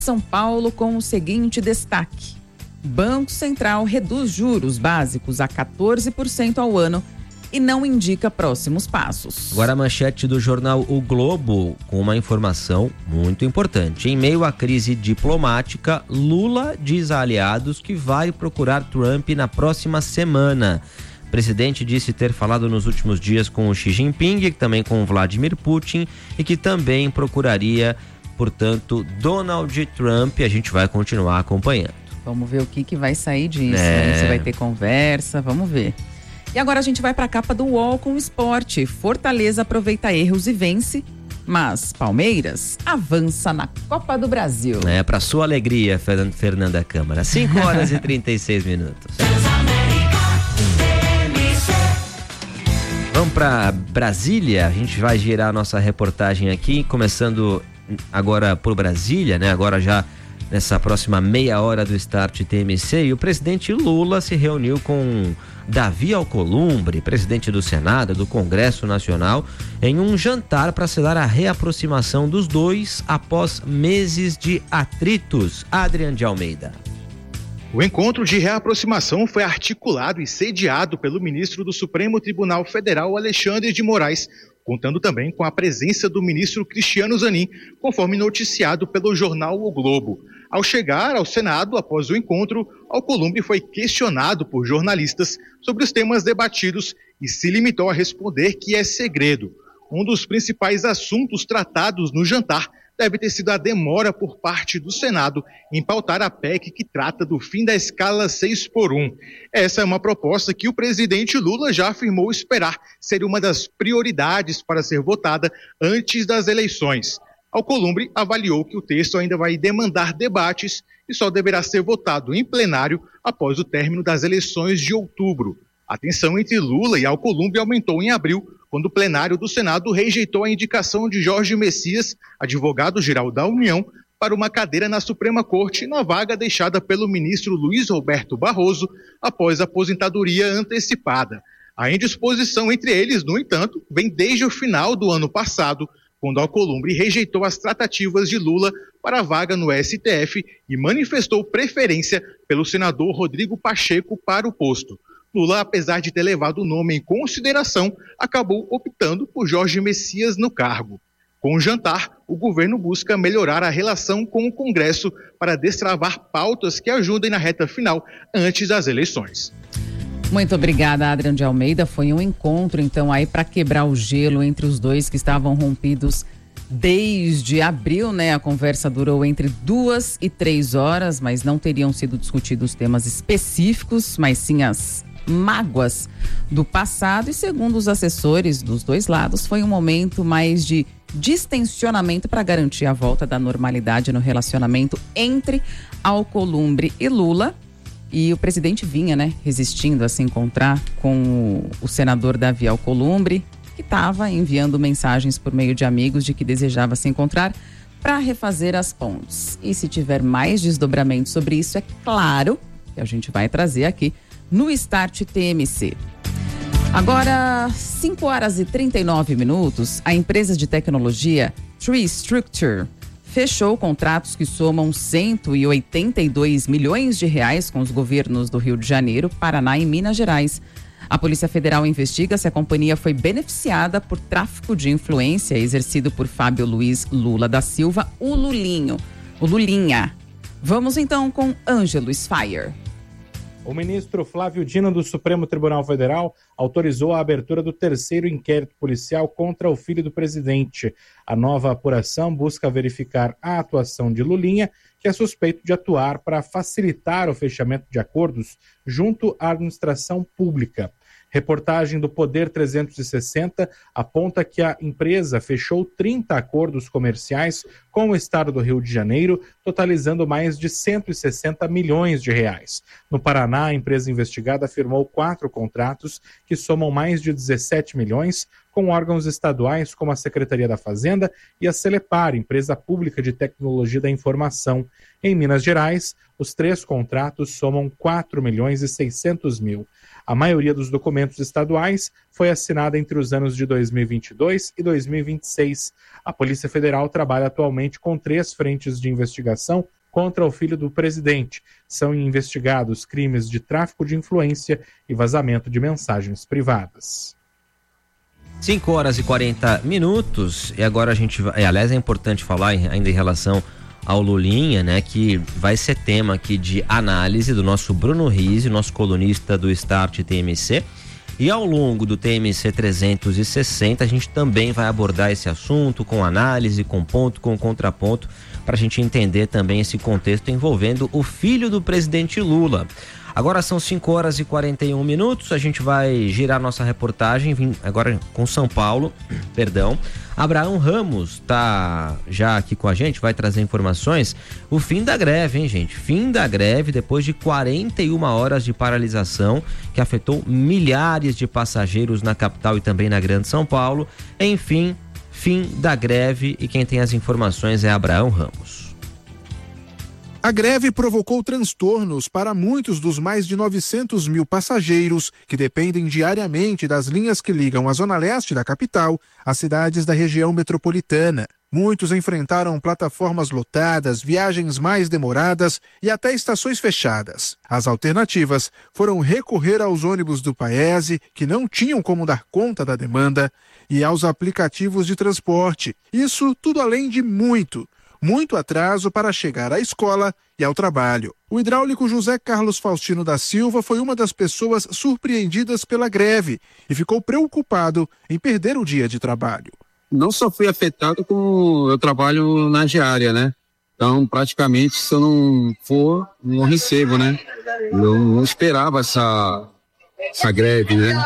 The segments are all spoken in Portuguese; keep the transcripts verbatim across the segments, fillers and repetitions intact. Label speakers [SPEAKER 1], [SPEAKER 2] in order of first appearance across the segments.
[SPEAKER 1] São Paulo com o seguinte destaque: Banco Central reduz juros básicos a quatorze por cento ao ano e não indica próximos passos.
[SPEAKER 2] Agora a manchete do jornal O Globo com uma informação muito importante. Em meio à crise diplomática, Lula diz a aliados que vai procurar Trump na próxima semana. O presidente disse ter falado nos últimos dias com o Xi Jinping e também com o Vladimir Putin e que também procuraria, portanto, Donald Trump. A gente vai continuar acompanhando.
[SPEAKER 1] Vamos ver o que, que vai sair disso.
[SPEAKER 2] É.
[SPEAKER 1] Se vai ter conversa, vamos ver. E agora a gente vai para a capa do U O L com o esporte. Fortaleza aproveita erros e vence, mas Palmeiras avança na Copa do Brasil.
[SPEAKER 2] É, para sua alegria, Fernanda Câmara. cinco horas e trinta e seis minutos. Vamos para Brasília. A gente vai girar a nossa reportagem aqui, começando agora por Brasília, né? Agora já nessa próxima meia hora do Start T M C, e o presidente Lula se reuniu com Davi Alcolumbre, presidente do Senado, do Congresso Nacional, em um jantar para selar a reaproximação dos dois após meses de atritos. Adrian de Almeida.
[SPEAKER 3] O encontro de reaproximação foi articulado e sediado pelo ministro do Supremo Tribunal Federal, Alexandre de Moraes, contando também com a presença do ministro Cristiano Zanin, conforme noticiado pelo jornal O Globo. Ao chegar ao Senado, após o encontro, Alcolumbre foi questionado por jornalistas sobre os temas debatidos e se limitou a responder que é segredo. Um dos principais assuntos tratados no jantar deve ter sido a demora por parte do Senado em pautar a P E C que trata do fim da escala seis por um. Essa é uma proposta que o presidente Lula já afirmou esperar ser uma das prioridades para ser votada antes das eleições. Alcolumbre avaliou que o texto ainda vai demandar debates e só deverá ser votado em plenário após o término das eleições de outubro. A tensão entre Lula e Alcolumbre aumentou em abril, quando o plenário do Senado rejeitou a indicação de Jorge Messias, advogado-geral da União, para uma cadeira na Suprema Corte, na vaga deixada pelo ministro Luiz Roberto Barroso após a aposentadoria antecipada. A indisposição entre eles, no entanto, vem desde o final do ano passado, quando Alcolumbre rejeitou as tratativas de Lula para a vaga no S T F e manifestou preferência pelo senador Rodrigo Pacheco para o posto. Lula, apesar de ter levado o nome em consideração, acabou optando por Jorge Messias no cargo. Com o jantar, o governo busca melhorar a relação com o Congresso para destravar pautas que ajudem na reta final antes das eleições.
[SPEAKER 1] Muito obrigada, Adrian de Almeida. Foi um encontro, então, aí para quebrar o gelo entre os dois que estavam rompidos desde abril, né? A conversa durou entre duas e três horas, mas não teriam sido discutidos temas específicos, mas sim as mágoas do passado. E segundo os assessores dos dois lados, foi um momento mais de distensionamento para garantir a volta da normalidade no relacionamento entre Alcolumbre e Lula. E o presidente vinha, né, resistindo a se encontrar com o senador Davi Alcolumbre, que estava enviando mensagens por meio de amigos de que desejava se encontrar para refazer as pontes. E se tiver mais desdobramentos sobre isso, é claro que a gente vai trazer aqui no Start T M C. Agora, cinco horas e trinta e nove minutos, a empresa de tecnologia Tree Structure fechou contratos que somam cento e oitenta e dois milhões de reais com os governos do Rio de Janeiro, Paraná e Minas Gerais. A Polícia Federal investiga se a companhia foi beneficiada por tráfico de influência exercido por Fábio Luiz Lula da Silva, o Lulinho, o Lulinha. Vamos então com Ângelo Sfire.
[SPEAKER 4] O ministro Flávio Dino do Supremo Tribunal Federal autorizou a abertura do terceiro inquérito policial contra o filho do presidente. A nova apuração busca verificar a atuação de Lulinha, que é suspeito de atuar para facilitar o fechamento de acordos junto à administração pública. Reportagem do Poder trezentos e sessenta aponta que a empresa fechou trinta acordos comerciais com o estado do Rio de Janeiro, totalizando mais de cento e sessenta milhões de reais. No Paraná, a empresa investigada firmou quatro contratos que somam mais de dezessete milhões com órgãos estaduais como a Secretaria da Fazenda e a Celepar, empresa pública de tecnologia da informação. Em Minas Gerais, os três contratos somam quatro milhões e seiscentos mil. A maioria dos documentos estaduais foi assinada entre os anos de dois mil e vinte e dois e dois mil e vinte e seis. A Polícia Federal trabalha atualmente com três frentes de investigação contra o filho do presidente. São investigados crimes de tráfico de influência e vazamento de mensagens privadas.
[SPEAKER 2] cinco horas e quarenta minutos, e agora a gente vai, aliás é importante falar ainda em relação ao Lulinha, né, que vai ser tema aqui de análise do nosso Bruno Rizzi, nosso colunista do Start T M C, e ao longo do T M C trezentos e sessenta a gente também vai abordar esse assunto com análise, com ponto, com contraponto, para a gente entender também esse contexto envolvendo o filho do presidente Lula. Agora são cinco horas e quarenta e um minutos, a gente vai girar nossa reportagem vim agora com São Paulo, perdão. Abraão Ramos está já aqui com a gente, vai trazer informações. O fim da greve, hein, gente? Fim da greve depois de quarenta e uma horas de paralisação que afetou milhares de passageiros na capital e também na Grande São Paulo. Enfim, fim da greve, e quem tem as informações é Abraão Ramos.
[SPEAKER 5] A greve provocou transtornos para muitos dos mais de novecentos mil passageiros que dependem diariamente das linhas que ligam a zona leste da capital às cidades da região metropolitana. Muitos enfrentaram plataformas lotadas, viagens mais demoradas e até estações fechadas. As alternativas foram recorrer aos ônibus do Paese, que não tinham como dar conta da demanda, e aos aplicativos de transporte. Isso tudo além de muito. Muito atraso para chegar à escola e ao trabalho. O hidráulico José Carlos Faustino da Silva foi uma das pessoas surpreendidas pela greve e ficou preocupado em perder o dia de trabalho.
[SPEAKER 6] Não só fui afetado, como eu trabalho na diária, né? Então, praticamente, se eu não for, não recebo, né? Eu não esperava essa, essa greve, né?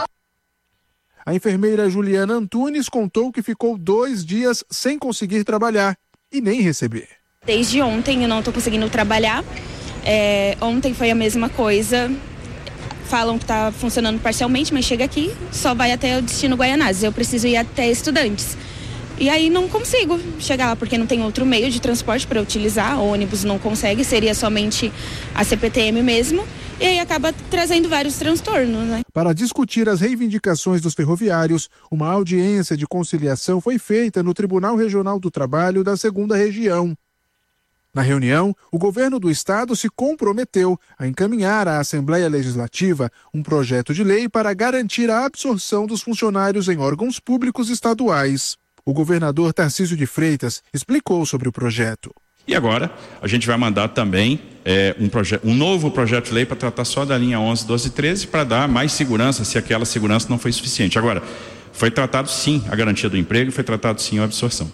[SPEAKER 5] A enfermeira Juliana Antunes contou que ficou dois dias sem conseguir trabalhar e nem receber.
[SPEAKER 7] Desde ontem eu não estou conseguindo trabalhar. É, ontem foi a mesma coisa. Falam que está funcionando parcialmente, mas chega aqui, só vai até o destino Guaianazes. Eu preciso ir até Estudantes. E aí não consigo chegar lá, porque não tem outro meio de transporte para utilizar. O ônibus não consegue, seria somente a C P T M mesmo. E aí acaba trazendo vários transtornos, né?
[SPEAKER 5] Para discutir as reivindicações dos ferroviários, uma audiência de conciliação foi feita no Tribunal Regional do Trabalho da segunda Região. Na reunião, o governo do estado se comprometeu a encaminhar à Assembleia Legislativa um projeto de lei para garantir a absorção dos funcionários em órgãos públicos estaduais. O governador Tarcísio de Freitas explicou sobre o projeto.
[SPEAKER 8] E agora a gente vai mandar também é, um, um novo projeto de lei para tratar só da linha onze, doze e treze, para dar mais segurança, se aquela segurança não foi suficiente. Agora, foi tratado sim a garantia do emprego, foi tratado sim a absorção.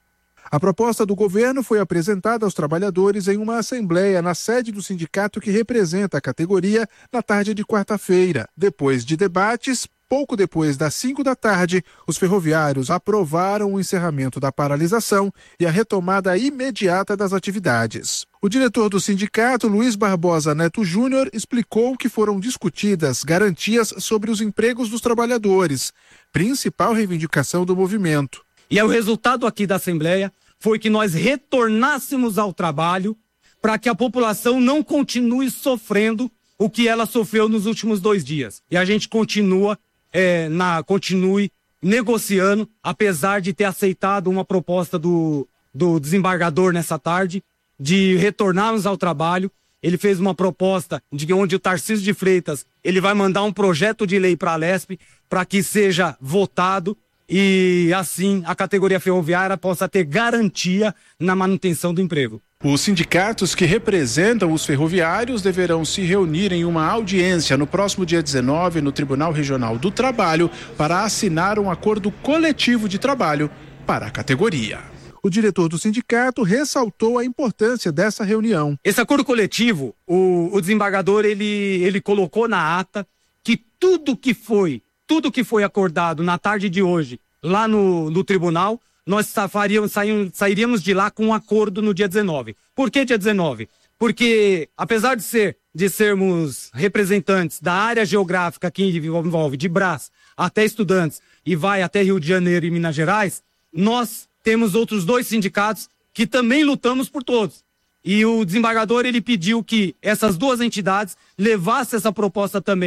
[SPEAKER 5] A proposta do governo foi apresentada aos trabalhadores em uma assembleia na sede do sindicato que representa a categoria na tarde de quarta-feira. Depois de debates, pouco depois das cinco da tarde, os ferroviários aprovaram o encerramento da paralisação e a retomada imediata das atividades. O diretor do sindicato, Luiz Barbosa Neto Júnior, explicou que foram discutidas garantias sobre os empregos dos trabalhadores, principal reivindicação do movimento.
[SPEAKER 9] E o resultado aqui da Assembleia foi que nós retornássemos ao trabalho para que a população não continue sofrendo o que ela sofreu nos últimos dois dias. E a gente continua, é, na, continue negociando, apesar de ter aceitado uma proposta do, do desembargador nessa tarde, de retornarmos ao trabalho. Ele fez uma proposta de onde o Tarcísio de Freitas ele vai mandar um projeto de lei para a Lesp para que seja votado e assim a categoria ferroviária possa ter garantia na manutenção do emprego.
[SPEAKER 5] Os sindicatos que representam os ferroviários deverão se reunir em uma audiência no próximo dia dezenove no Tribunal Regional do Trabalho para assinar um acordo coletivo de trabalho para a categoria. O diretor do sindicato ressaltou a importância dessa reunião.
[SPEAKER 9] Esse acordo coletivo, o, o desembargador ele, ele colocou na ata que tudo que foi Tudo que foi acordado na tarde de hoje, lá no, no tribunal, nós faríamos, sairíamos, sairíamos de lá com um acordo no dia dezenove. Por que dia dezenove? Porque, apesar de, ser, de sermos representantes da área geográfica que envolve de Brás até Estudantes e vai até Rio de Janeiro e Minas Gerais, nós temos outros dois sindicatos que também lutamos por todos. E o desembargador ele pediu que essas duas entidades levassem essa proposta também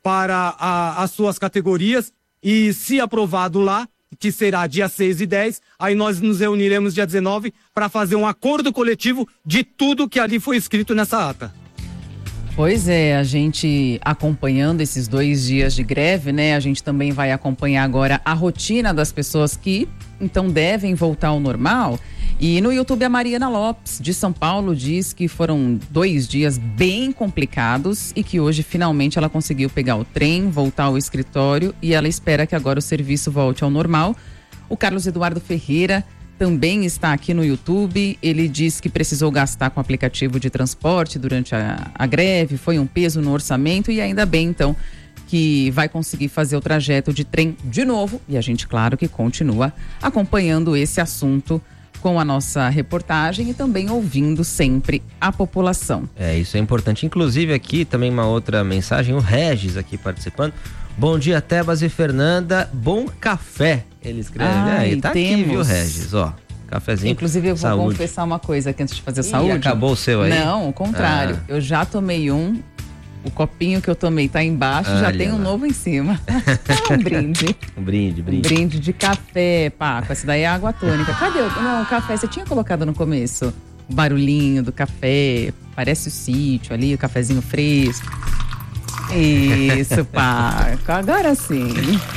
[SPEAKER 9] para a, as suas categorias e, se aprovado lá, que será dia seis e dez, aí nós nos reuniremos dia dezenove para fazer um acordo coletivo de tudo que ali foi escrito nessa ata.
[SPEAKER 1] Pois é, a gente acompanhando esses dois dias de greve, né? A gente também vai acompanhar agora a rotina das pessoas que então devem voltar ao normal. E no YouTube a Mariana Lopes, de São Paulo, diz que foram dois dias bem complicados e que hoje finalmente ela conseguiu pegar o trem, voltar ao escritório e ela espera que agora o serviço volte ao normal. O Carlos Eduardo Ferreira também está aqui no YouTube. Ele diz que precisou gastar com o aplicativo de transporte durante a, a greve, foi um peso no orçamento e ainda bem então que vai conseguir fazer o trajeto de trem de novo. E a gente, claro, que continua acompanhando esse assunto com a nossa reportagem e também ouvindo sempre a população.
[SPEAKER 2] É, isso é importante. Inclusive aqui também uma outra mensagem, o Regis aqui participando. Bom dia, Tebas e Fernanda, bom café, ele escreve.
[SPEAKER 1] Ai,
[SPEAKER 2] é, tá
[SPEAKER 1] temos.
[SPEAKER 2] Aqui, viu, Regis, ó, cafezinho.
[SPEAKER 1] Inclusive eu vou
[SPEAKER 2] saúde.
[SPEAKER 1] confessar uma coisa aqui antes de fazer
[SPEAKER 2] Ih,
[SPEAKER 1] saúde.
[SPEAKER 2] acabou o seu aí?
[SPEAKER 1] Não, o contrário, ah. eu já tomei um. O copinho que eu tomei tá embaixo, Olha já tem um lá. novo em cima. um brinde.
[SPEAKER 2] Um brinde, brinde.
[SPEAKER 1] Um brinde de café, Paco. Essa daí é água tônica. Cadê o não, o café? Você tinha colocado no começo? O barulhinho do café. Parece o sítio ali, o cafezinho fresco. Isso, Paco. Agora sim.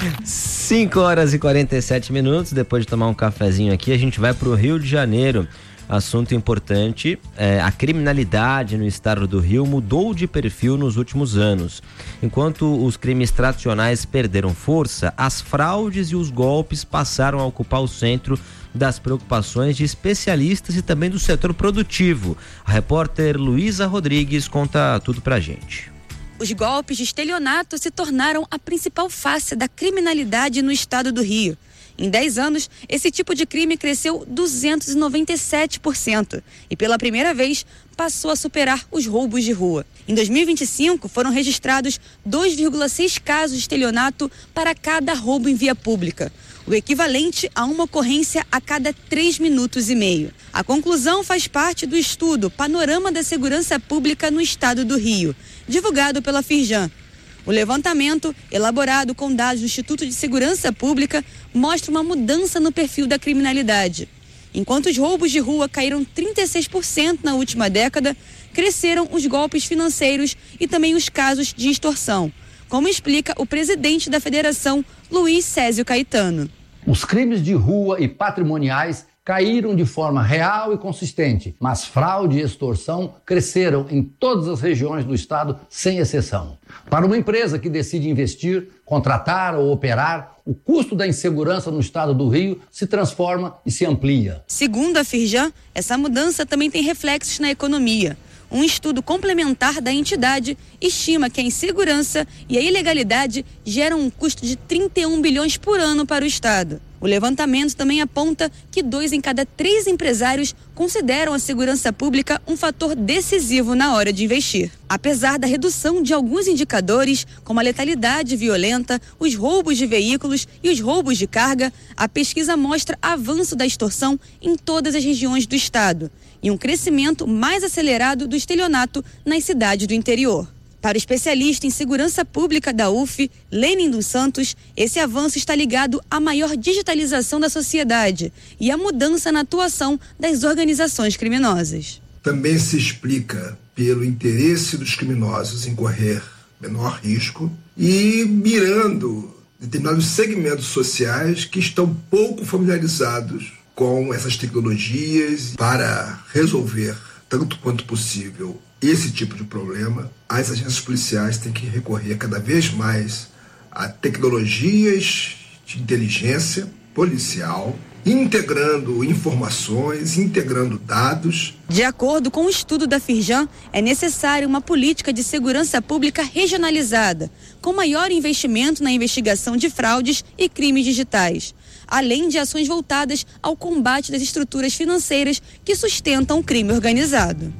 [SPEAKER 2] cinco horas e quarenta e sete minutos. Depois de tomar um cafezinho aqui, a gente vai pro Rio de Janeiro. Assunto importante, é, a criminalidade no estado do Rio mudou de perfil nos últimos anos. Enquanto os crimes tradicionais perderam força, as fraudes e os golpes passaram a ocupar o centro das preocupações de especialistas e também do setor produtivo. A repórter Luísa Rodrigues conta tudo pra gente.
[SPEAKER 10] Os golpes de estelionato se tornaram a principal face da criminalidade no estado do Rio. Em dez anos, esse tipo de crime cresceu duzentos e noventa e sete por cento e, pela primeira vez, passou a superar os roubos de rua. Em dois mil e vinte e cinco, foram registrados dois vírgula seis casos de estelionato para cada roubo em via pública, o equivalente a uma ocorrência a cada três minutos e meio. A conclusão faz parte do estudo Panorama da Segurança Pública no Estado do Rio, divulgado pela Firjan. O levantamento, elaborado com dados do Instituto de Segurança Pública, mostra uma mudança no perfil da criminalidade. Enquanto os roubos de rua caíram trinta e seis por cento na última década, cresceram os golpes financeiros e também os casos de extorsão, como explica o presidente da federação, Luiz Césio Caetano.
[SPEAKER 11] Os crimes de rua e patrimoniais caíram de forma real e consistente, mas fraude e extorsão cresceram em todas as regiões do estado, sem exceção. Para uma empresa que decide investir, contratar ou operar, o custo da insegurança no estado do Rio se transforma e se amplia.
[SPEAKER 10] Segundo a Firjan, essa mudança também tem reflexos na economia. Um estudo complementar da entidade estima que a insegurança e a ilegalidade geram um custo de trinta e um bilhões por ano para o estado. O levantamento também aponta que dois em cada três empresários consideram a segurança pública um fator decisivo na hora de investir. Apesar da redução de alguns indicadores, como a letalidade violenta, os roubos de veículos e os roubos de carga, a pesquisa mostra avanço da extorsão em todas as regiões do estado e um crescimento mais acelerado do estelionato nas cidades do interior. Para o especialista em segurança pública da U F, Lênin dos Santos, esse avanço está ligado à maior digitalização da sociedade e à mudança na atuação das organizações criminosas.
[SPEAKER 12] Também se explica pelo interesse dos criminosos em correr menor risco e mirando determinados segmentos sociais que estão pouco familiarizados com essas tecnologias para resolver, tanto quanto possível, esse tipo de problema. As agências policiais têm que recorrer cada vez mais a tecnologias de inteligência policial, integrando informações, integrando dados.
[SPEAKER 10] De acordo com o estudo da Firjan, é necessária uma política de segurança pública regionalizada, com maior investimento na investigação de fraudes e crimes digitais, além de ações voltadas ao combate das estruturas financeiras que sustentam o crime organizado.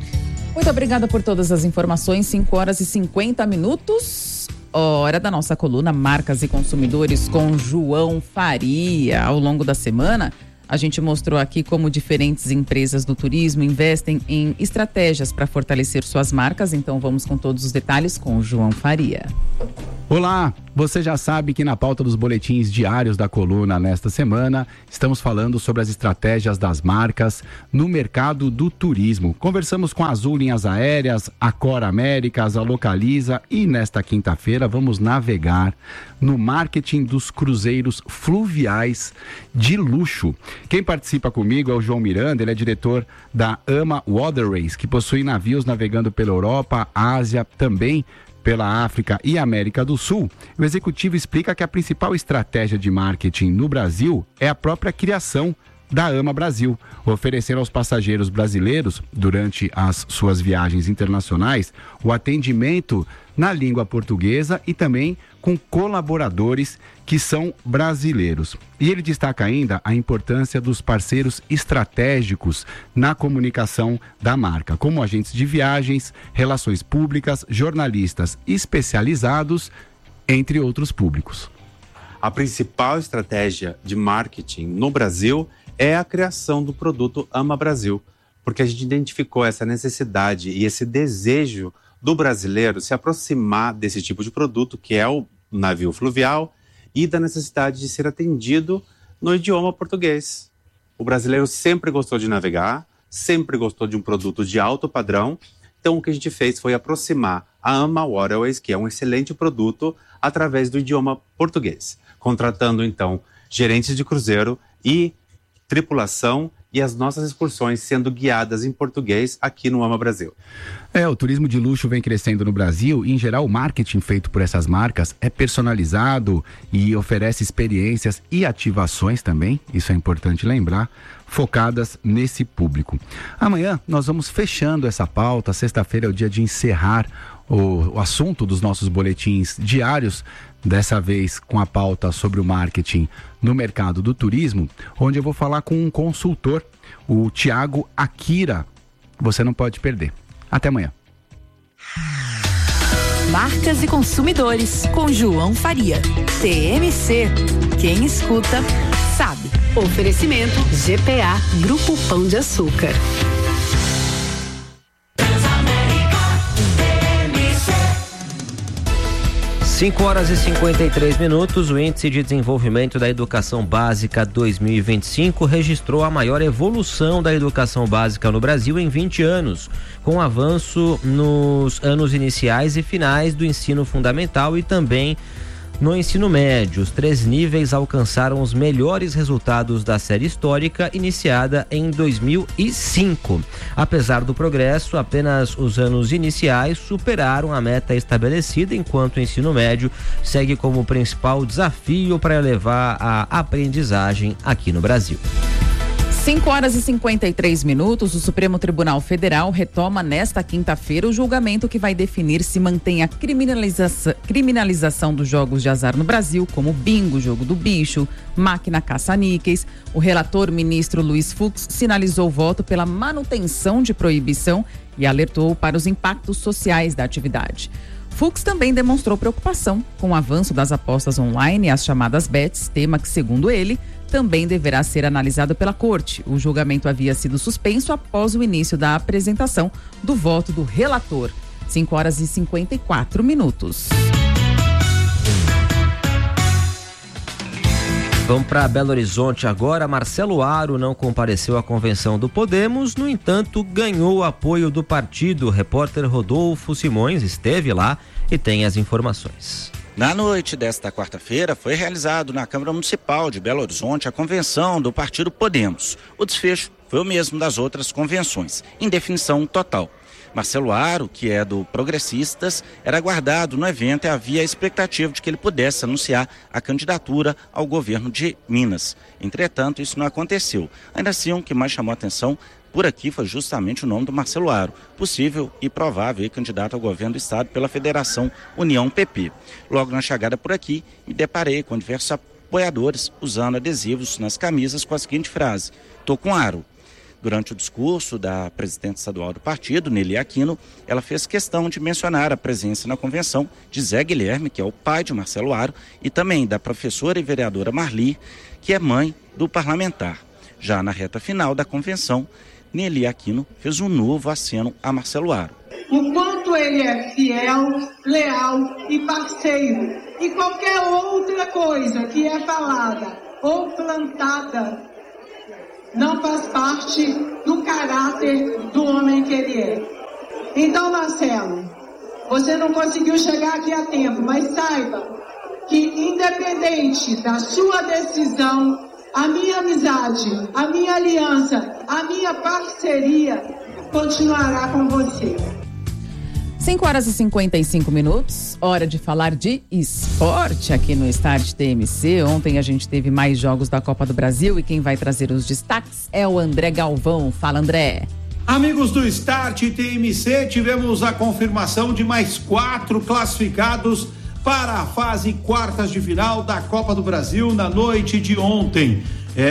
[SPEAKER 1] Muito obrigada por todas as informações. cinco horas e cinquenta minutos. Hora da nossa coluna Marcas e Consumidores com João Faria. Ao longo da semana, a gente mostrou aqui como diferentes empresas do turismo investem em estratégias para fortalecer suas marcas. Então vamos com todos os detalhes com o João Faria.
[SPEAKER 13] Olá, você já sabe que na pauta dos boletins diários da coluna nesta semana, estamos falando sobre as estratégias das marcas no mercado do turismo. Conversamos com a Azul Linhas Aéreas, a Cor Américas, a Localiza e nesta quinta-feira vamos navegar no marketing dos cruzeiros fluviais de luxo. Quem participa comigo é o João Miranda, ele é diretor da AMA Waterways, que possui navios navegando pela Europa, Ásia, também pela África e América do Sul. O executivo explica que a principal estratégia de marketing no Brasil é a própria criação da AMA Brasil, oferecendo aos passageiros brasileiros, durante as suas viagens internacionais, o atendimento na língua portuguesa e também com colaboradores que são brasileiros. E ele destaca ainda a importância dos parceiros estratégicos na comunicação da marca, como agentes de viagens, relações públicas, jornalistas especializados, entre outros públicos.
[SPEAKER 14] A principal estratégia de marketing no Brasil é a criação do produto AMA Brasil, porque a gente identificou essa necessidade e esse desejo do brasileiro se aproximar desse tipo de produto, que é o navio fluvial, e da necessidade de ser atendido no idioma português. O brasileiro sempre gostou de navegar, sempre gostou de um produto de alto padrão, então o que a gente fez foi aproximar a AMA Waterways, que é um excelente produto, através do idioma português, contratando então gerentes de cruzeiro e tripulação e as nossas excursões sendo guiadas em português aqui no AMA Brasil.
[SPEAKER 13] É, o turismo de luxo vem crescendo no Brasil e, em geral, o marketing feito por essas marcas é personalizado e oferece experiências e ativações também, isso é importante lembrar, focadas nesse público. Amanhã nós vamos fechando essa pauta, sexta-feira é o dia de encerrar o, o assunto dos nossos boletins diários, dessa vez com a pauta sobre o marketing no mercado do turismo, onde eu vou falar com um consultor, o Thiago Akira. Você não pode perder. Até amanhã.
[SPEAKER 15] Marcas e consumidores, com João Faria. T M C. Quem escuta, sabe. Oferecimento G P A, Grupo Pão de Açúcar.
[SPEAKER 2] cinco horas e cinquenta e três minutos, o Índice de Desenvolvimento da Educação Básica dois mil e vinte e cinco registrou a maior evolução da educação básica no Brasil em vinte anos, com avanço nos anos iniciais e finais do ensino fundamental e também no ensino médio. Os três níveis alcançaram os melhores resultados da série histórica iniciada em dois mil e cinco. Apesar do progresso, apenas os anos iniciais superaram a meta estabelecida, enquanto o ensino médio segue como principal desafio para elevar a aprendizagem aqui no Brasil.
[SPEAKER 1] cinco horas e cinquenta e três minutos, o Supremo Tribunal Federal retoma nesta quinta-feira o julgamento que vai definir se mantém a criminalização, criminalização dos jogos de azar no Brasil, como bingo, jogo do bicho, máquina caça-níqueis. O relator, ministro Luiz Fux, sinalizou o voto pela manutenção de proibição e alertou para os impactos sociais da atividade. Fux também demonstrou preocupação com o avanço das apostas online, as chamadas bets, tema que, segundo ele, também deverá ser analisado pela Corte. O julgamento havia sido suspenso após o início da apresentação do voto do relator. cinco horas e cinquenta e quatro minutos.
[SPEAKER 2] Vamos para Belo Horizonte agora. Marcelo Aro não compareceu à convenção do Podemos, no entanto, ganhou o apoio do partido. O repórter Rodolfo Simões esteve lá e tem as informações.
[SPEAKER 16] Na noite desta quarta-feira, foi realizado na Câmara Municipal de Belo Horizonte a convenção do partido Podemos. O desfecho foi o mesmo das outras convenções, indefinição total. Marcelo Aro, que é do Progressistas, era aguardado no evento e havia a expectativa de que ele pudesse anunciar a candidatura ao governo de Minas. Entretanto, isso não aconteceu. Ainda assim, o que mais chamou a atenção por aqui foi justamente o nome do Marcelo Aro, possível e provável candidato ao governo do estado pela Federação União P P. Logo na chegada por aqui, me deparei com diversos apoiadores usando adesivos nas camisas com a seguinte frase: "Tô com Aro". Durante o discurso da presidente estadual do partido, Nelly Aquino, ela fez questão de mencionar a presença na convenção de Zé Guilherme, que é o pai de Marcelo Aro, e também da professora e vereadora Marli, que é mãe do parlamentar. Já na reta final da convenção, Nelly Aquino fez um novo aceno a Marcelo Aro.
[SPEAKER 17] o quanto ele é fiel, leal e parceiro. E qualquer outra coisa que é falada ou plantada não faz parte do caráter do homem que ele é. Então, Marcelo, você não conseguiu chegar aqui a tempo, mas saiba que, independente da sua decisão, a minha amizade, a minha aliança, a minha parceria continuará com você.
[SPEAKER 1] cinco horas e cinquenta e cinco minutos, hora de falar de esporte aqui no Start T M C. Ontem a gente teve mais jogos da Copa do Brasil e quem vai trazer os destaques é o André Galvão. Fala, André.
[SPEAKER 18] Amigos do Start T M C, tivemos a confirmação de mais quatro classificados para a fase quartas de final da Copa do Brasil na noite de ontem.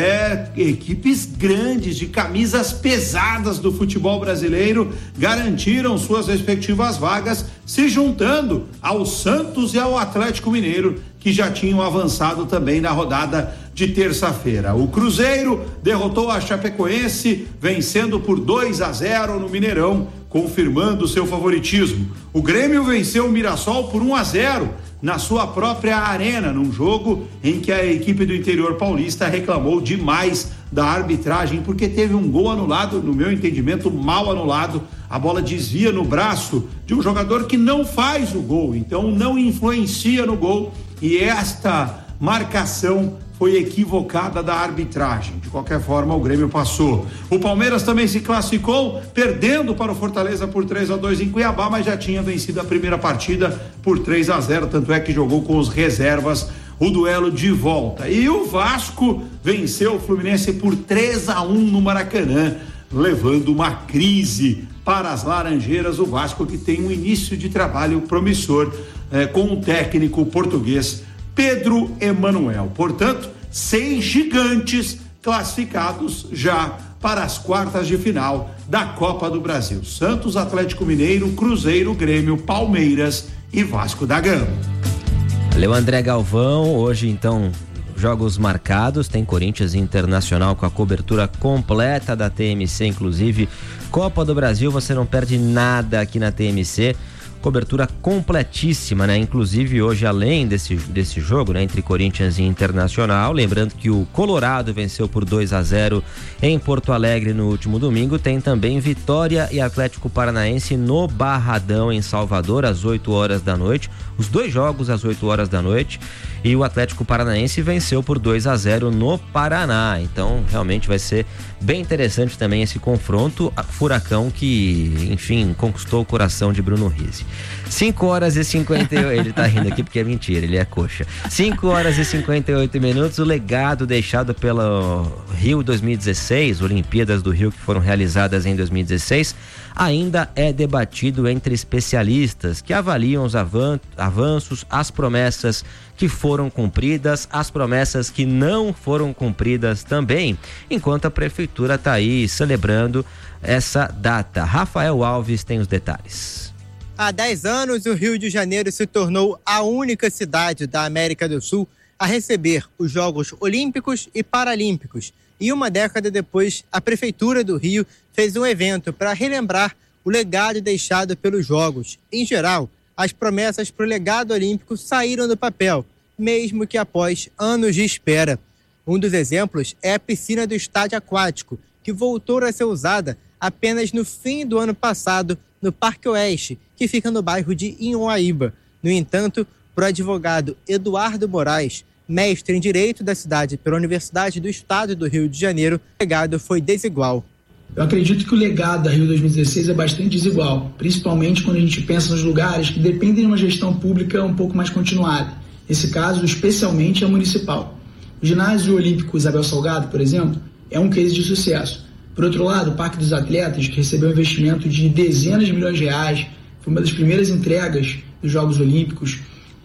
[SPEAKER 18] É, equipes grandes de camisas pesadas do futebol brasileiro garantiram suas respectivas vagas, se juntando ao Santos e ao Atlético Mineiro, que já tinham avançado também na rodada de terça-feira. O Cruzeiro derrotou a Chapecoense, vencendo por dois a zero no Mineirão, confirmando seu favoritismo. O Grêmio venceu o Mirassol por um a zero na sua própria arena, num jogo em que a equipe do interior paulista reclamou demais da arbitragem, porque teve um gol anulado, no meu entendimento, mal anulado. A bola desvia no braço de um jogador que não faz o gol, então não influencia no gol, e esta marcação foi equivocada da arbitragem. De qualquer forma, o Grêmio passou. O Palmeiras também se classificou, perdendo para o Fortaleza por três a dois em Cuiabá, mas já tinha vencido a primeira partida por três a zero, tanto é que jogou com os reservas o duelo de volta. E o Vasco venceu o Fluminense por três a um no Maracanã, levando uma crise para as Laranjeiras. O Vasco, que tem um início de trabalho promissor eh, com o técnico português Pedro Emanuel. Portanto, seis gigantes classificados já para as quartas de final da Copa do Brasil: Santos, Atlético Mineiro, Cruzeiro, Grêmio, Palmeiras e Vasco da Gama.
[SPEAKER 2] Valeu, André Galvão. Hoje, então, jogos marcados. Tem Corinthians e Internacional com a cobertura completa da T M C, inclusive Copa do Brasil. Você não perde nada aqui na T M C. Cobertura completíssima, né? Inclusive hoje, além desse, desse jogo, né, entre Corinthians e Internacional, lembrando que o Colorado venceu por dois a zero em Porto Alegre no último domingo, tem também Vitória e Atlético Paranaense no Barradão, em Salvador, às oito horas da noite. Os dois jogos às oito horas da noite, e o Atlético Paranaense venceu por dois a zero no Paraná. Então, realmente vai ser bem interessante também esse confronto. Furacão que, enfim, conquistou o coração de Bruno Rizzi. cinco horas e cinquenta e oito. Ele tá rindo aqui porque é mentira, ele é coxa. cinco horas e cinquenta e oito minutos. O legado deixado pelo Rio dois mil e dezesseis, Olimpíadas do Rio que foram realizadas em dois mil e dezesseis, ainda é debatido entre especialistas que avaliam os avan- avanços, as promessas que foram cumpridas, as promessas que não foram cumpridas também, enquanto a prefeitura está aí celebrando essa data. Rafael Alves tem os detalhes.
[SPEAKER 19] Há dez anos, o Rio de Janeiro se tornou a única cidade da América do Sul a receber os Jogos Olímpicos e Paralímpicos. E uma década depois, a Prefeitura do Rio fez um evento para relembrar o legado deixado pelos Jogos. Em geral, as promessas para o legado olímpico saíram do papel, mesmo que após anos de espera. Um dos exemplos é a piscina do estádio aquático, que voltou a ser usada apenas no fim do ano passado no Parque Oeste, que fica no bairro de Inhoaíba. No entanto, para o advogado Eduardo Moraes, mestre em Direito da cidade pela Universidade do Estado do Rio de Janeiro, o legado foi desigual.
[SPEAKER 20] Eu acredito que o legado da Rio dois mil e dezesseis é bastante desigual, principalmente quando a gente pensa nos lugares que dependem de uma gestão pública um pouco mais continuada. Nesse caso, especialmente a municipal. O ginásio olímpico Isabel Salgado, por exemplo, é um case de sucesso. Por outro lado, o Parque dos Atletas, que recebeu um investimento de dezenas de milhões de reais, foi uma das primeiras entregas dos Jogos Olímpicos,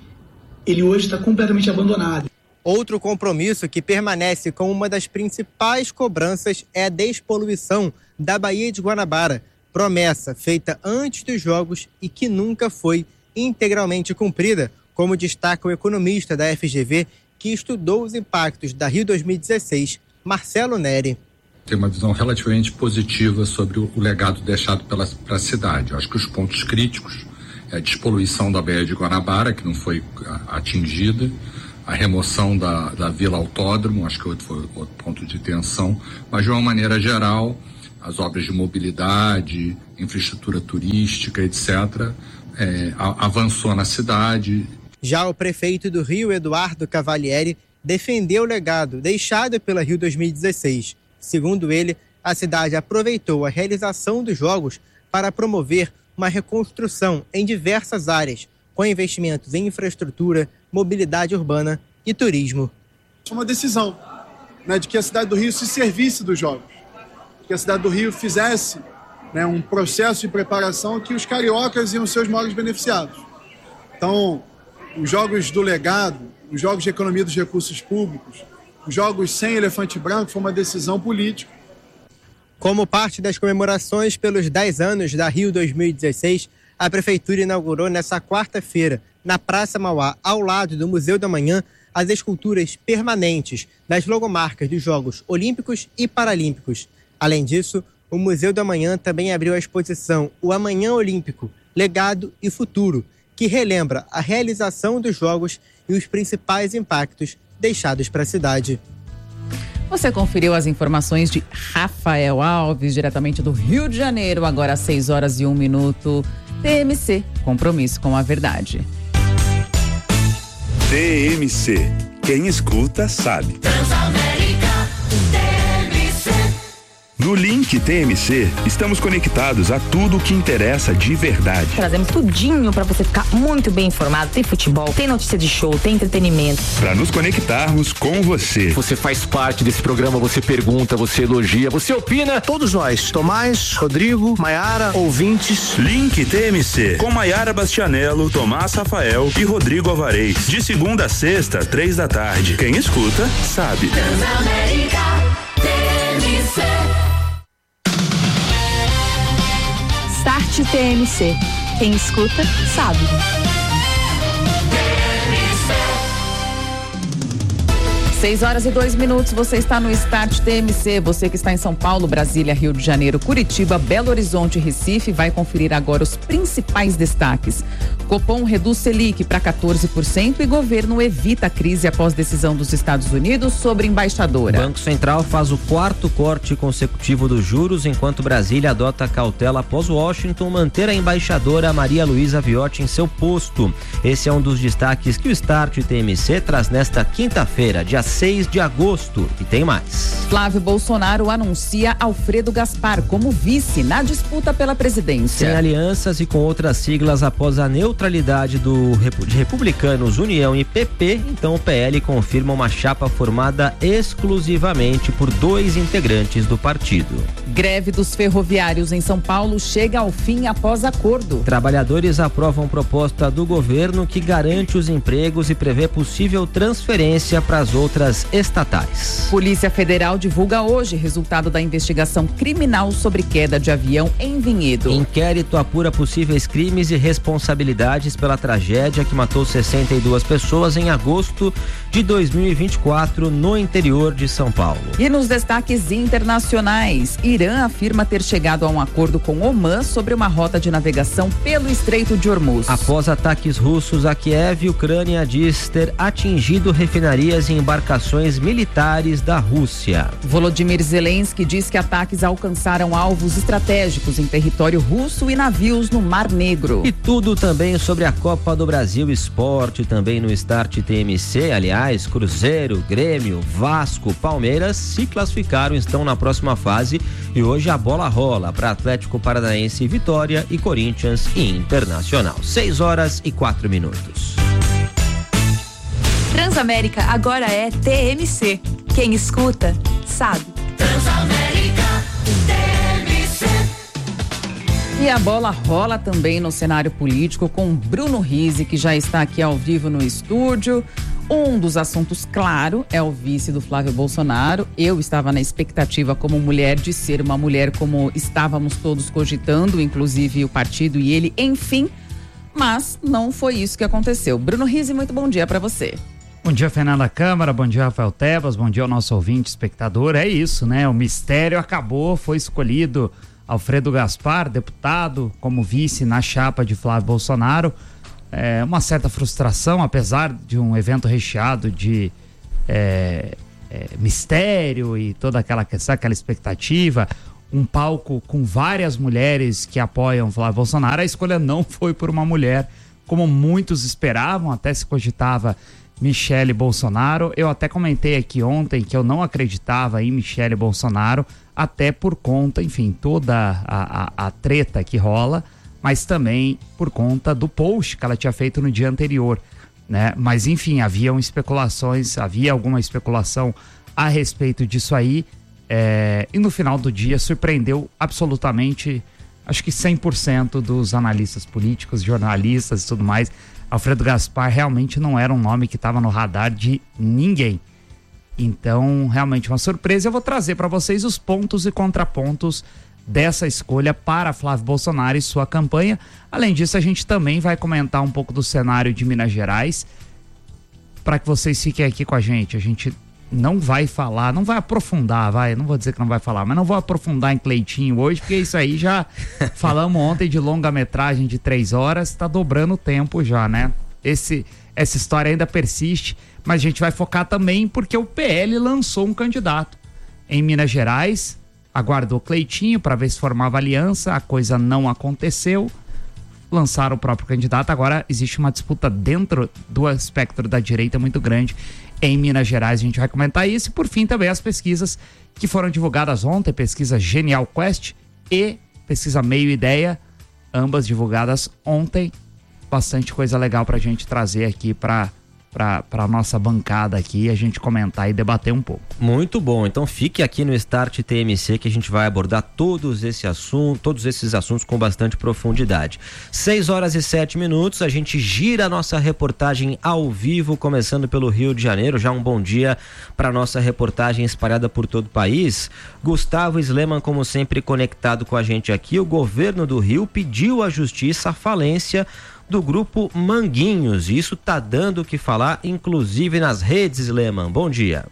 [SPEAKER 20] ele hoje está completamente abandonado.
[SPEAKER 19] Outro compromisso que permanece como uma das principais cobranças é a despoluição da Baía de Guanabara, promessa feita antes dos Jogos e que nunca foi integralmente cumprida, como destaca o economista da F G V que estudou os impactos da Rio dois mil e dezesseis, Marcelo Neri.
[SPEAKER 21] Tem uma visão relativamente positiva sobre o, o legado deixado para a cidade. Eu acho que os pontos críticos é a despoluição da Baía de Guanabara, que não foi a, atingida, a remoção da, da Vila Autódromo, acho que outro foi outro ponto de tensão, mas de uma maneira geral, as obras de mobilidade, infraestrutura turística, etcétera, é, a, avançou na cidade.
[SPEAKER 19] Já o prefeito do Rio, Eduardo Cavalieri, defendeu o legado deixado pela Rio dois mil e dezesseis. Segundo ele, a cidade aproveitou a realização dos Jogos para promover uma reconstrução em diversas áreas, com investimentos em infraestrutura, mobilidade urbana e turismo.
[SPEAKER 22] Foi uma decisão, né, de que a cidade do Rio se servisse dos Jogos, que a cidade do Rio fizesse, né, um processo de preparação que os cariocas iam ser os maiores beneficiados. Então, os Jogos do Legado, os Jogos de Economia dos Recursos Públicos, os Jogos sem elefante branco, foi uma decisão política.
[SPEAKER 19] Como parte das comemorações pelos dez anos da Rio dois mil e dezesseis, a Prefeitura inaugurou nesta quarta-feira, na Praça Mauá, ao lado do Museu da Manhã, as esculturas permanentes das logomarcas dos Jogos Olímpicos e Paralímpicos. Além disso, o Museu da Manhã também abriu a exposição O Amanhã Olímpico, Legado e Futuro, que relembra a realização dos Jogos e os principais impactos deixados para a cidade.
[SPEAKER 1] Você conferiu as informações de Rafael Alves, diretamente do Rio de Janeiro, agora às seis horas e um minuto. T M C, compromisso com a verdade.
[SPEAKER 23] T M C, quem escuta sabe. No Link T M C, estamos conectados a tudo o que interessa de verdade.
[SPEAKER 24] Trazemos tudinho para você ficar muito bem informado. Tem futebol, tem notícia de show, tem entretenimento.
[SPEAKER 23] Para nos conectarmos com você.
[SPEAKER 25] Você faz parte desse programa, você pergunta, você elogia, você opina.
[SPEAKER 26] Todos nós, Tomás, Rodrigo, Maiara, ouvintes.
[SPEAKER 23] Link T M C, com Maiara Bastianello, Tomás Rafael e Rodrigo Alvarez. De segunda a sexta, três da tarde. Quem escuta, sabe.
[SPEAKER 15] Transamérica T M C. Start T M C. Quem escuta, sabe.
[SPEAKER 1] seis horas e dois minutos, você está no Start T M C. Você que está em São Paulo, Brasília, Rio de Janeiro, Curitiba, Belo Horizonte e Recife vai conferir agora os principais destaques. Copom reduz Selic para quatorze por cento e governo evita a crise após decisão dos Estados Unidos sobre embaixadora.
[SPEAKER 2] O Banco Central faz o quarto corte consecutivo dos juros, enquanto Brasília adota cautela após Washington manter a embaixadora Maria Luísa Viotti em seu posto. Esse é um dos destaques que o Start T M C traz nesta quinta-feira, dia seis de agosto. E tem mais.
[SPEAKER 1] Flávio Bolsonaro anuncia Alfredo Gaspar como vice na disputa pela presidência.
[SPEAKER 2] Sem alianças e com outras siglas após a neutralidade do, de Republicanos, União e P P, então o P L confirma uma chapa formada exclusivamente por dois integrantes do partido.
[SPEAKER 1] Greve dos ferroviários em São Paulo chega ao fim após acordo.
[SPEAKER 2] Trabalhadores aprovam proposta do governo que garante os empregos e prevê possível transferência para as outras estatais.
[SPEAKER 1] Polícia Federal divulga hoje resultado da investigação criminal sobre queda de avião em Vinhedo.
[SPEAKER 2] Inquérito apura possíveis crimes e responsabilidades pela tragédia que matou sessenta e duas pessoas em agosto de dois mil e vinte e quatro no interior de São Paulo.
[SPEAKER 1] E nos destaques internacionais, Irã afirma ter chegado a um acordo com Omã sobre uma rota de navegação pelo Estreito de Hormuz.
[SPEAKER 2] Após ataques russos a Kiev, Ucrânia diz ter atingido refinarias e embarcações militares da Rússia.
[SPEAKER 1] Volodymyr Zelensky diz que ataques alcançaram alvos estratégicos em território russo e navios no Mar Negro.
[SPEAKER 2] E tudo também sobre a Copa do Brasil Esporte, também no Start T M C. Aliás, Cruzeiro, Grêmio, Vasco, Palmeiras se classificaram, estão na próxima fase e hoje a bola rola para Atlético Paranaense, Vitória e Corinthians e Internacional. seis horas e quatro minutos.
[SPEAKER 15] Transamérica agora é T M C. Quem escuta, sabe. Transamérica T M C.
[SPEAKER 1] E a bola rola também no cenário político com Bruno Rizzi, que já está aqui ao vivo no estúdio. Um dos assuntos, claro, é o vice do Flávio Bolsonaro. Eu estava na expectativa como mulher de ser uma mulher como estávamos todos cogitando, inclusive o partido e ele, enfim. Mas não foi isso que aconteceu. Bruno Rizzi, muito bom dia para você.
[SPEAKER 3] Bom dia, Fernanda Câmara, bom dia, Rafael Tebas, bom dia ao nosso ouvinte, espectador. É isso, né? O mistério acabou, foi escolhido Alfredo Gaspar, deputado, como vice na chapa de Flávio Bolsonaro. É uma certa frustração, apesar de um evento recheado de é, é, mistério e toda aquela questão, aquela expectativa, um palco com várias mulheres que apoiam Flávio Bolsonaro. A escolha não foi por uma mulher, como muitos esperavam, até se cogitava Michele Bolsonaro. Eu até comentei aqui ontem que eu não acreditava em Michele Bolsonaro, até por conta, enfim, toda a, a, a treta que rola, mas também por conta do post que ela tinha feito no dia anterior, né? Mas enfim, haviam especulações, havia alguma especulação a respeito disso aí, é, e no final do dia surpreendeu absolutamente, acho que cem por cento dos analistas políticos, jornalistas e tudo mais. Alfredo Gaspar realmente não era um nome que estava no radar de ninguém. Então, realmente uma surpresa. Eu vou trazer para vocês os pontos e contrapontos dessa escolha para Flávio Bolsonaro e sua campanha. Além disso, a gente também vai comentar um pouco do cenário de Minas Gerais, para que vocês fiquem aqui com a gente. A gente não vai falar, não vai aprofundar, vai, não vou dizer que não vai falar, mas não vou aprofundar em Cleitinho hoje, porque isso aí já falamos ontem de longa-metragem de três horas, tá dobrando o tempo já, né? Esse, essa história ainda persiste, mas a gente vai focar também porque o P L lançou um candidato em Minas Gerais, aguardou Cleitinho para ver se formava aliança, a coisa não aconteceu, lançaram o próprio candidato. Agora existe uma disputa dentro do espectro da direita muito grande em Minas Gerais. A gente vai comentar isso. E por fim também as pesquisas que foram divulgadas ontem, pesquisa Genial Quest e pesquisa Meio Ideia, ambas divulgadas ontem. Bastante coisa legal pra gente trazer aqui pra para para nossa bancada aqui, a gente comentar e debater um pouco.
[SPEAKER 2] Muito bom, então fique aqui no Start T M C que a gente vai abordar todos esse assunto, todos esses assuntos com bastante profundidade. seis horas e sete minutos, a gente gira a nossa reportagem ao vivo, começando pelo Rio de Janeiro. Já um bom dia para nossa reportagem espalhada por todo o país. Gustavo Sleman, como sempre, conectado com a gente aqui. O governo do Rio pediu à justiça a falência do grupo Manguinhos. Isso tá dando o que falar, inclusive nas redes, Leman. Bom dia.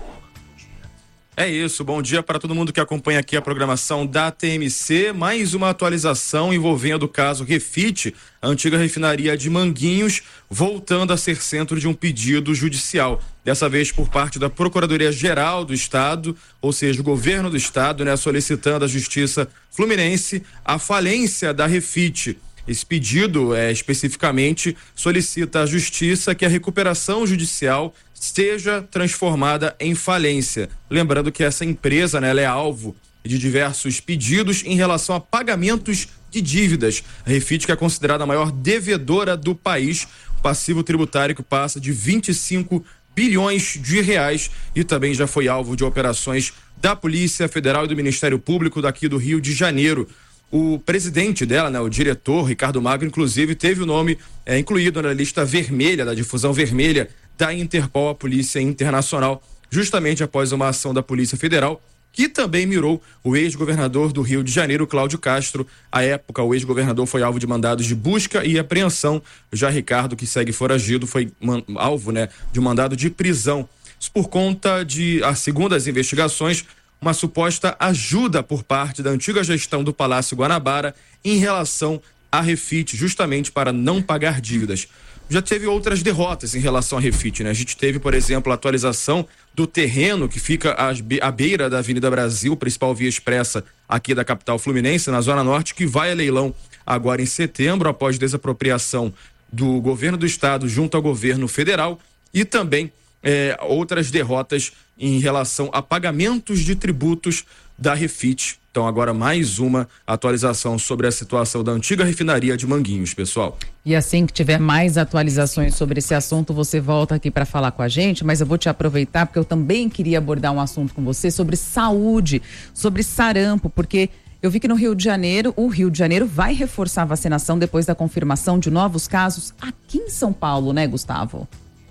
[SPEAKER 4] É isso, bom dia para todo mundo que acompanha aqui a programação da T M C. Mais uma atualização envolvendo o caso Refit, a antiga refinaria de Manguinhos, voltando a ser centro de um pedido judicial. Dessa vez por parte da Procuradoria-Geral do Estado, ou seja, o governo do Estado, né, solicitando à Justiça Fluminense a falência da Refit. Esse pedido, é, especificamente, solicita à Justiça que a recuperação judicial seja transformada em falência. Lembrando que essa empresa, né, ela é alvo de diversos pedidos em relação a pagamentos de dívidas. A Refit, que é considerada a maior devedora do país, o passivo tributário que passa de vinte e cinco bilhões de reais, e também já foi alvo de operações da Polícia Federal e do Ministério Público daqui do Rio de Janeiro. O presidente dela, né, o diretor, Ricardo Magro, inclusive teve o nome é, incluído na lista vermelha, da difusão vermelha da Interpol, a Polícia Internacional, justamente após uma ação da Polícia Federal, que também mirou o ex-governador do Rio de Janeiro, Cláudio Castro. À época, o ex-governador foi alvo de mandados de busca e apreensão. Já Ricardo, que segue foragido, foi man- alvo, né, de um mandado de prisão. Isso por conta de, a segundo as investigações, uma suposta ajuda por parte da antiga gestão do Palácio Guanabara em relação à Refit, justamente para não pagar dívidas. Já teve outras derrotas em relação à Refit, né? A gente teve, por exemplo, a atualização do terreno que fica à beira da Avenida Brasil, principal via expressa aqui da capital fluminense, na Zona Norte, que vai a leilão agora em setembro, após desapropriação do governo do estado junto ao governo federal, e também É, outras derrotas em relação a pagamentos de tributos da Refit. Então agora mais uma atualização sobre a situação da antiga refinaria de Manguinhos, pessoal.
[SPEAKER 1] E assim que tiver mais atualizações sobre esse assunto, você volta aqui para falar com a gente, mas eu vou te aproveitar porque eu também queria abordar um assunto com você sobre saúde, sobre sarampo, porque eu vi que no Rio de Janeiro, o Rio de Janeiro vai reforçar a vacinação depois da confirmação de novos casos aqui em São Paulo, né, Gustavo?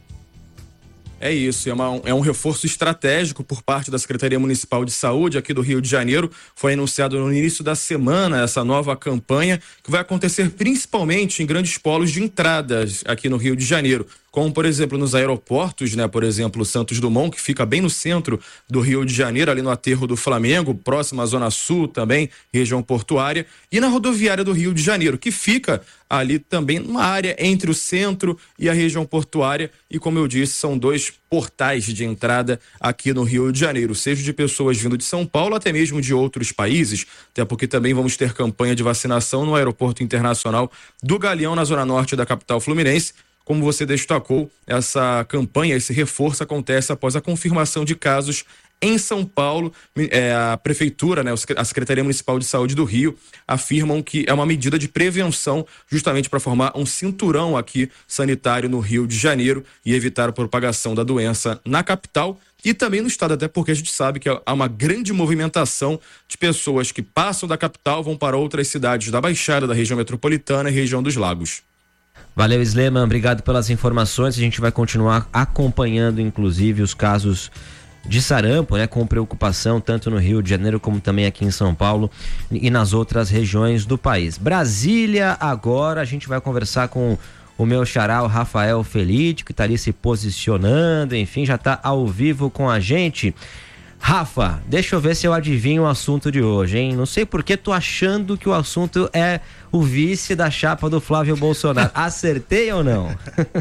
[SPEAKER 4] É isso, é, uma, é um reforço estratégico por parte da Secretaria Municipal de Saúde aqui do Rio de Janeiro. Foi anunciado no início da semana essa nova campanha, que vai acontecer principalmente em grandes polos de entradas aqui no Rio de Janeiro, como por exemplo nos aeroportos, né? Por exemplo, Santos Dumont, que fica bem no centro do Rio de Janeiro, ali no aterro do Flamengo, próximo à Zona Sul também, região portuária, e na rodoviária do Rio de Janeiro, que fica ali também numa área entre o centro e a região portuária, e como eu disse, são dois portais de entrada aqui no Rio de Janeiro, seja de pessoas vindo de São Paulo, até mesmo de outros países, até porque também vamos ter campanha de vacinação no Aeroporto Internacional do Galeão, na Zona Norte da capital fluminense. Como você destacou, essa campanha, esse reforço acontece após a confirmação de casos em São Paulo. É, a Prefeitura, né, a Secretaria Municipal de Saúde do Rio afirmam que é uma medida de prevenção justamente para formar um cinturão aqui sanitário no Rio de Janeiro e evitar a propagação da doença na capital e também no estado, até porque a gente sabe que há uma grande movimentação de pessoas que passam da capital, vão para outras cidades da Baixada, da região metropolitana e região dos Lagos.
[SPEAKER 2] Valeu, Sleman, obrigado pelas informações. A gente vai continuar acompanhando, inclusive, os casos de sarampo, né, com preocupação tanto no Rio de Janeiro como também aqui em São Paulo e nas outras regiões do país. Brasília, agora a gente vai conversar com o meu xará, o Rafael Felite, que está ali se posicionando, enfim, já está ao vivo com a gente. Rafa, deixa eu ver se eu adivinho o assunto de hoje, hein? Não sei por que tô achando que o assunto é o vice da chapa do Flávio Bolsonaro. Acertei ou não?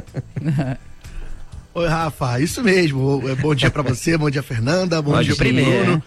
[SPEAKER 5] Oi, Rafa, isso mesmo. Bom dia pra você, bom dia, Fernanda, bom
[SPEAKER 2] Pode
[SPEAKER 5] dia pro
[SPEAKER 2] primeiro.
[SPEAKER 5] Bruno.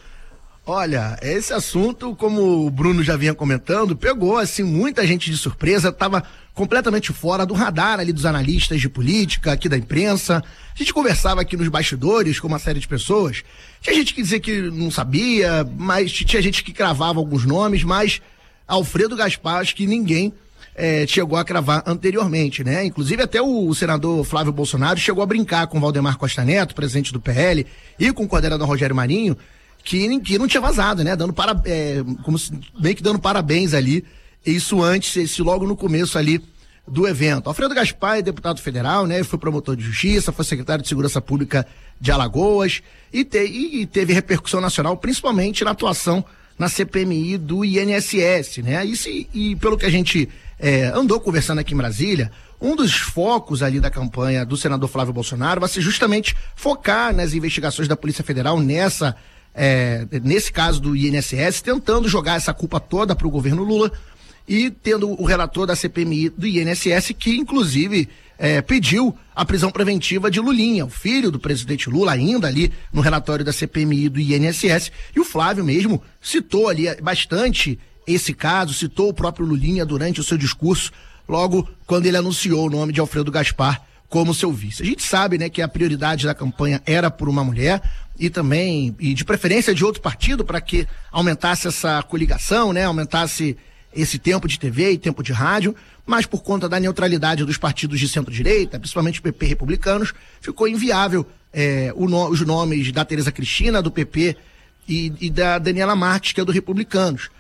[SPEAKER 5] Olha, esse assunto, como o Bruno já vinha comentando, pegou, assim, muita gente de surpresa, tava completamente fora do radar ali dos analistas de política, aqui da imprensa. A gente conversava aqui nos bastidores com uma série de pessoas. Tinha gente que dizia que não sabia, mas tinha gente que cravava alguns nomes, mas Alfredo Gaspar, acho que ninguém É, chegou a cravar anteriormente, né? Inclusive até o, o senador Flávio Bolsonaro chegou a brincar com o Valdemar Costa Neto, presidente do P L, e com o coordenador Rogério Marinho, que, que não tinha vazado, né? Dando para, é, como se, meio que dando parabéns ali, isso antes, esse logo no começo ali do evento. Alfredo Gaspar é deputado federal, né? Foi promotor de justiça, foi secretário de Segurança Pública de Alagoas e, te, e teve repercussão nacional, principalmente na atuação na C P M I do I N S S, né? Isso, e, e pelo que a gente é, andou conversando aqui em Brasília, um dos focos ali da campanha do senador Flávio Bolsonaro vai ser justamente focar nas investigações da Polícia Federal nessa, é, nesse caso do I N S S, tentando jogar essa culpa toda para o governo Lula e tendo o relator da C P M I do I N S S que, inclusive, é, pediu a prisão preventiva de Lulinha, o filho do presidente Lula, ainda ali no relatório da C P M I do I N S S, e o Flávio mesmo citou ali bastante esse caso, citou o próprio Lulinha durante o seu discurso, logo quando ele anunciou o nome de Alfredo Gaspar como seu vice. A gente sabe, né, que a prioridade da campanha era por uma mulher e também, e de preferência de outro partido, para que aumentasse essa coligação, né, aumentasse esse tempo de T V e tempo de rádio, mas por conta da neutralidade dos partidos de centro-direita, principalmente P P republicanos, ficou inviável é, o no, os nomes da Tereza Cristina, do P P, e, e da Daniela Marques, que é do Republicanos.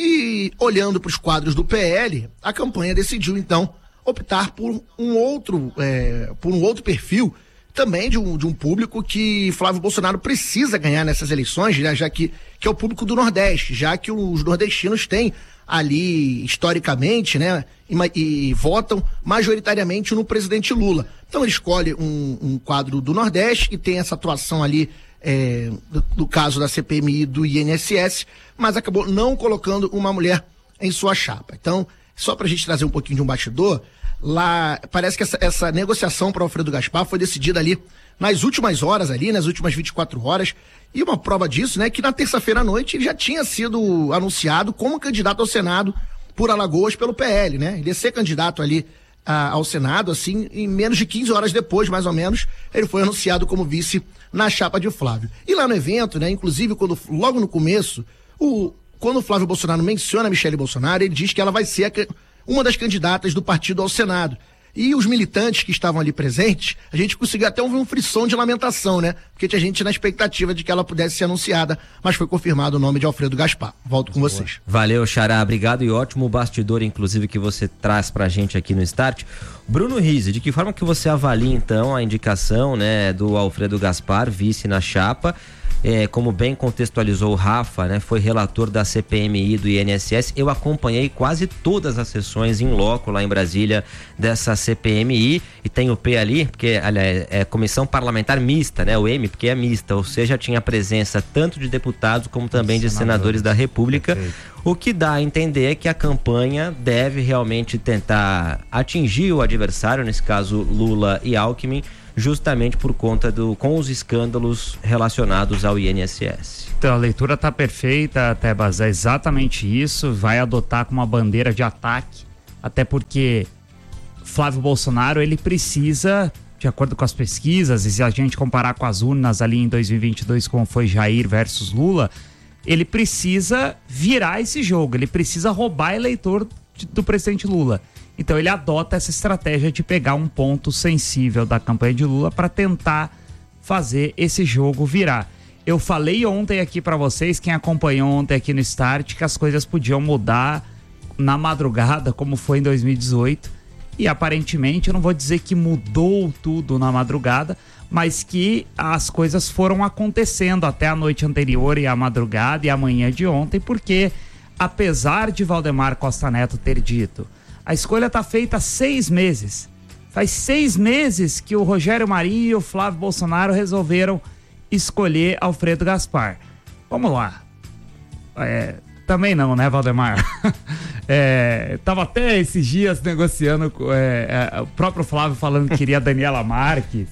[SPEAKER 5] E olhando para os quadros do P L, a campanha decidiu então optar por um outro, é, por um outro perfil, também de um, de um público que Flávio Bolsonaro precisa ganhar nessas eleições, né, já que, que é o público do Nordeste, já que os nordestinos têm ali, historicamente, né, e, e votam majoritariamente no presidente Lula. Então ele escolhe um, um quadro do Nordeste, que tem essa atuação ali, é, do, do caso da C P M I do I N S S, mas acabou não colocando uma mulher em sua chapa. Então, só pra gente trazer um pouquinho de um bastidor, lá, parece que essa, essa negociação para Alfredo Gaspar foi decidida ali nas últimas horas ali, nas últimas vinte e quatro horas, e uma prova disso, né, que na terça-feira à noite ele já tinha sido anunciado como candidato ao Senado por Alagoas pelo P L, né? Ele ia ser candidato ali a, ao Senado, assim, em menos de quinze horas depois, mais ou menos, ele foi anunciado como vice na chapa de Flávio. E lá no evento, né, inclusive quando, logo no começo, o, quando o Flávio Bolsonaro menciona a Michele Bolsonaro, ele diz que ela vai ser a, uma das candidatas do partido ao Senado. E os militantes que estavam ali presentes, a gente conseguiu até ouvir um frisson de lamentação, né? Porque tinha gente na expectativa de que ela pudesse ser anunciada, mas foi confirmado o nome de Alfredo Gaspar. Volto com vocês.
[SPEAKER 2] Valeu, Xará, obrigado, e ótimo bastidor, inclusive, que você traz pra gente aqui no Start. Bruno Rizzi, de que forma que você avalia, então, a indicação, né, do Alfredo Gaspar, vice na chapa? é, como bem contextualizou o Rafa, né, foi relator da C P M I do I N S S. Eu acompanhei quase todas as sessões em loco lá em Brasília dessa C P M I, e tem o P ali, porque aliás, é Comissão Parlamentar Mista, né, o M, porque é mista, ou seja, tinha presença tanto de deputados como também de senadores da República. Perfeito. O que dá a entender que a campanha deve realmente tentar atingir o adversário, nesse caso Lula e Alckmin, justamente por conta do com os escândalos relacionados ao I N S S.
[SPEAKER 3] Então a leitura tá perfeita, Tebas, é exatamente isso, vai adotar como uma bandeira de ataque, até porque Flávio Bolsonaro, ele precisa, de acordo com as pesquisas, e se a gente comparar com as urnas ali em dois mil e vinte e dois, como foi Jair versus Lula, ele precisa virar esse jogo, ele precisa roubar eleitor de, do presidente Lula. Então ele adota essa estratégia de pegar um ponto sensível da campanha de Lula para tentar fazer esse jogo virar. Eu falei ontem aqui para vocês, quem acompanhou ontem aqui no Start, que as coisas podiam mudar na madrugada, como foi em dois mil e dezoito. E aparentemente, eu não vou dizer que mudou tudo na madrugada, mas que as coisas foram acontecendo até a noite anterior e a madrugada e a manhã de ontem, porque apesar de Valdemar Costa Neto ter dito, a escolha está feita há seis meses. Faz seis meses que o Rogério Marinho e o Flávio Bolsonaro resolveram escolher Alfredo Gaspar. Vamos lá. É, também não, né, Valdemar? É, tava até esses dias negociando, é, é, o próprio Flávio falando que queria a Daniela Marques.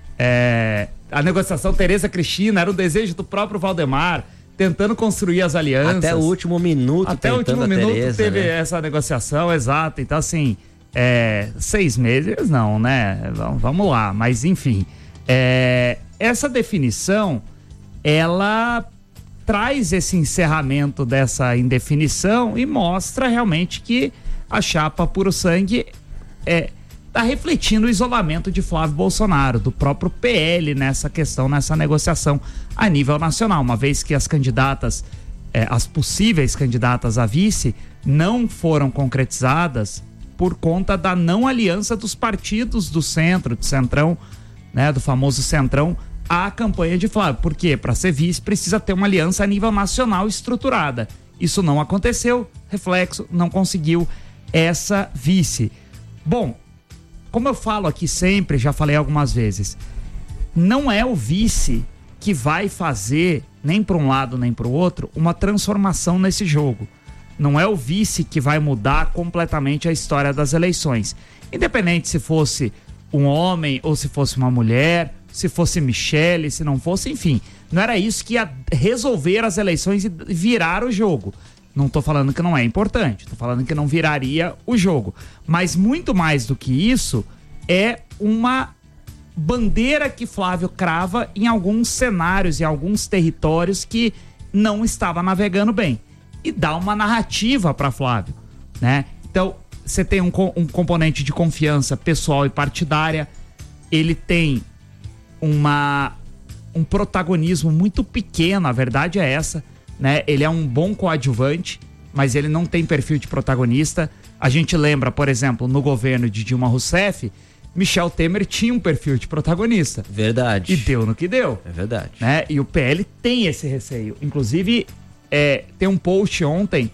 [SPEAKER 3] É, a negociação Tereza Cristina era o desejo do próprio Valdemar, tentando construir as alianças.
[SPEAKER 2] Até o último minuto
[SPEAKER 3] Até o último minuto
[SPEAKER 2] Tereza,
[SPEAKER 3] teve
[SPEAKER 2] né?
[SPEAKER 3] essa negociação, exato. Então, assim, é, seis meses não, né? Vamos, vamos lá, mas enfim. É, essa definição, ela traz esse encerramento dessa indefinição e mostra realmente que a chapa Puro Sangue é, tá refletindo o isolamento de Flávio Bolsonaro, do próprio P L nessa questão, nessa negociação a nível nacional, uma vez que as candidatas, eh, as possíveis candidatas a vice não foram concretizadas por conta da não aliança dos partidos do centro, do centrão, né, do famoso centrão, à campanha de Flávio. Por quê? Para ser vice precisa ter uma aliança a nível nacional estruturada. Isso não aconteceu, reflexo, não conseguiu essa vice. Bom, como eu falo aqui sempre, já falei algumas vezes, não é o vice que vai fazer, nem para um lado nem para o outro, uma transformação nesse jogo. Não é o vice que vai mudar completamente a história das eleições. Independente se fosse um homem ou se fosse uma mulher, se fosse Michele, se não fosse, enfim. Não era isso que ia resolver as eleições e virar o jogo. Não tô falando que não é importante, tô falando que não viraria o jogo. Mas muito mais do que isso, é uma bandeira que Flávio crava em alguns cenários, em alguns territórios que não estava navegando bem. E dá uma narrativa para Flávio, né? Então, você tem um, um componente de confiança pessoal e partidária, ele tem uma, um protagonismo muito pequeno, a verdade é essa, né? Ele é um bom coadjuvante, mas ele não tem perfil de protagonista. A gente lembra, por exemplo, no governo de Dilma Rousseff, Michel Temer tinha um perfil de protagonista.
[SPEAKER 2] Verdade.
[SPEAKER 3] E deu no que deu.
[SPEAKER 2] É verdade.
[SPEAKER 3] Né? E o P L tem esse receio. Inclusive, é, tem um post ontem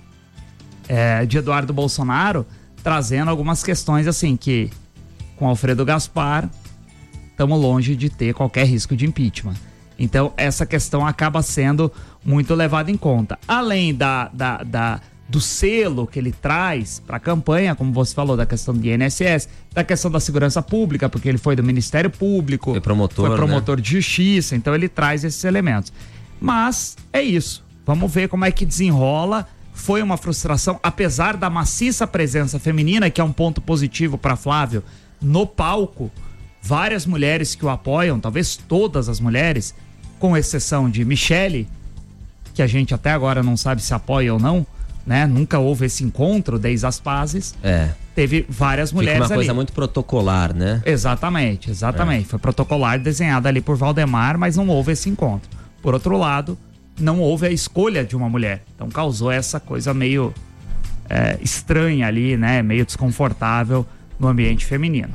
[SPEAKER 3] é, de Eduardo Bolsonaro trazendo algumas questões assim, que com Alfredo Gaspar estamos longe de ter qualquer risco de impeachment. Então, essa questão acaba sendo muito levada em conta. Além da, da, da, do selo que ele traz para a campanha, como você falou, da questão do I N S S, da questão da segurança pública, porque ele foi do Ministério Público,
[SPEAKER 2] foi promotor,
[SPEAKER 3] foi promotor
[SPEAKER 2] né?
[SPEAKER 3] de justiça, então ele traz esses elementos. Mas é isso. Vamos ver como é que desenrola. Foi uma frustração, apesar da maciça presença feminina, que é um ponto positivo para Flávio, no palco, várias mulheres que o apoiam, talvez todas as mulheres, com exceção de Michele, que a gente até agora não sabe se apoia ou não, né? Nunca houve esse encontro desde as pazes.
[SPEAKER 2] É.
[SPEAKER 3] Teve várias mulheres ali.
[SPEAKER 2] Fica uma coisa muito protocolar, né?
[SPEAKER 3] Exatamente, exatamente. É. Foi protocolar, desenhado ali por Valdemar, mas não houve esse encontro. Por outro lado, não houve a escolha de uma mulher. Então causou essa coisa meio é, estranha ali, né? Meio desconfortável no ambiente feminino.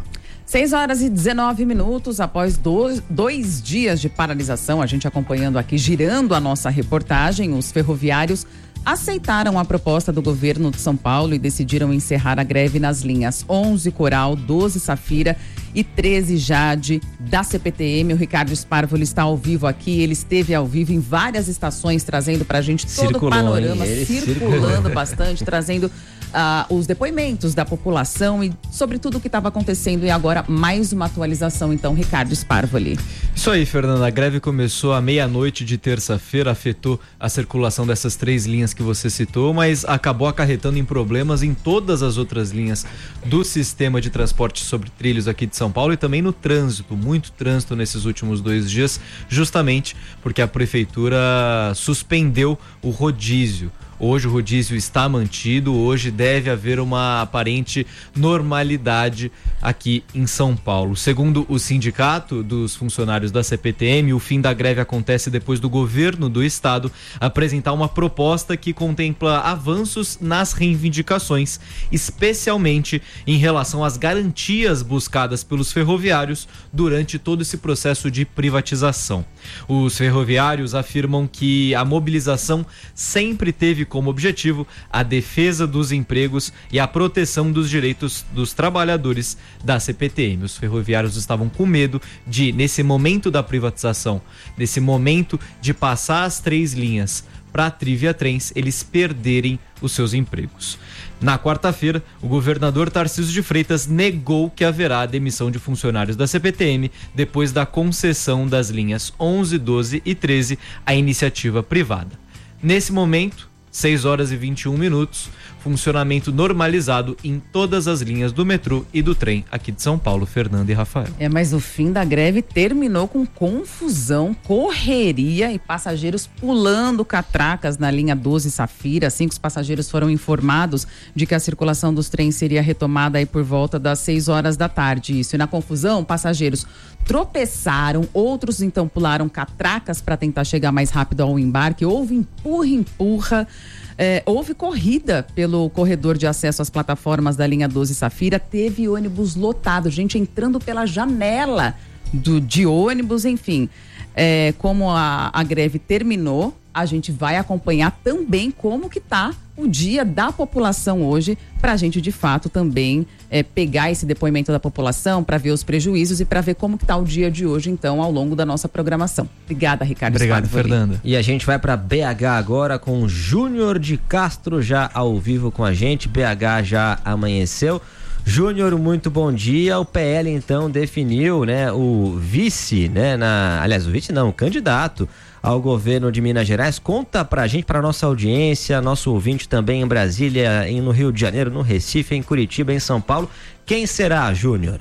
[SPEAKER 1] seis horas e dezenove minutos, após dois, dois dias de paralisação, a gente acompanhando aqui, girando a nossa reportagem, os ferroviários aceitaram a proposta do governo de São Paulo e decidiram encerrar a greve nas linhas onze Coral, doze Safira e treze Jade da C P T M. O Ricardo Sparvoli está ao vivo aqui, ele esteve ao vivo em várias estações, trazendo pra gente todo Circulou, o panorama, hein? circulando circulou. bastante, trazendo Uh, os depoimentos da população e sobre tudo o que estava acontecendo. E agora mais uma atualização, então, Ricardo Sparvoli.
[SPEAKER 6] Isso aí, Fernanda, a greve começou à meia-noite de terça-feira, afetou a circulação dessas três linhas que você citou, mas acabou acarretando em problemas em todas as outras linhas do sistema de transporte sobre trilhos aqui de São Paulo e também no trânsito, muito trânsito nesses últimos dois dias, justamente porque a prefeitura suspendeu o rodízio. Hoje o rodízio está mantido, hoje deve haver uma aparente normalidade aqui em São Paulo. Segundo o sindicato dos funcionários da C P T M, o fim da greve acontece depois do governo do estado apresentar uma proposta que contempla avanços nas reivindicações, especialmente em relação às garantias buscadas pelos ferroviários durante todo esse processo de privatização. Os ferroviários afirmam que a mobilização sempre teve como objetivo a defesa dos empregos e a proteção dos direitos dos trabalhadores da C P T M. Os ferroviários estavam com medo de, nesse momento da privatização, nesse momento de passar as três linhas para a Trivia Trens, eles perderem os seus empregos. Na quarta-feira, o governador Tarcísio de Freitas negou que haverá a demissão de funcionários da C P T M depois da concessão das linhas onze, doze e treze à iniciativa privada. Nesse momento, seis horas e vinte e um minutos, funcionamento normalizado em todas as linhas do metrô e do trem aqui de São Paulo. Fernanda e Rafael.
[SPEAKER 1] É, mas o fim da greve terminou com confusão, correria e passageiros pulando catracas na linha doze Safira. Assim que os passageiros foram informados de que a circulação dos trens seria retomada aí por volta das seis horas da tarde. Isso. E na confusão, passageiros tropeçaram, outros então pularam catracas para tentar chegar mais rápido ao embarque. Houve empurra-empurra. É, houve corrida pelo corredor de acesso às plataformas da linha doze Safira, teve ônibus lotado, gente entrando pela janela do, de ônibus, enfim. É, como a, a greve terminou, a gente vai acompanhar também como que tá o dia da população hoje, para a gente de fato também é, pegar esse depoimento da população, para ver os prejuízos e para ver como que tá o dia de hoje, então, ao longo da nossa programação. Obrigada, Ricardo.
[SPEAKER 6] Obrigado, Fernanda.
[SPEAKER 2] E a gente vai para B H agora com o Júnior de Castro já ao vivo com a gente. B H já amanheceu. Júnior, muito bom dia. O P L então definiu, né, o vice, né, na, aliás, o vice não, o candidato ao governo de Minas Gerais. Conta pra gente, pra nossa audiência, nosso ouvinte também em Brasília, em, no Rio de Janeiro, no Recife, em Curitiba, em São Paulo. Quem será, Júnior?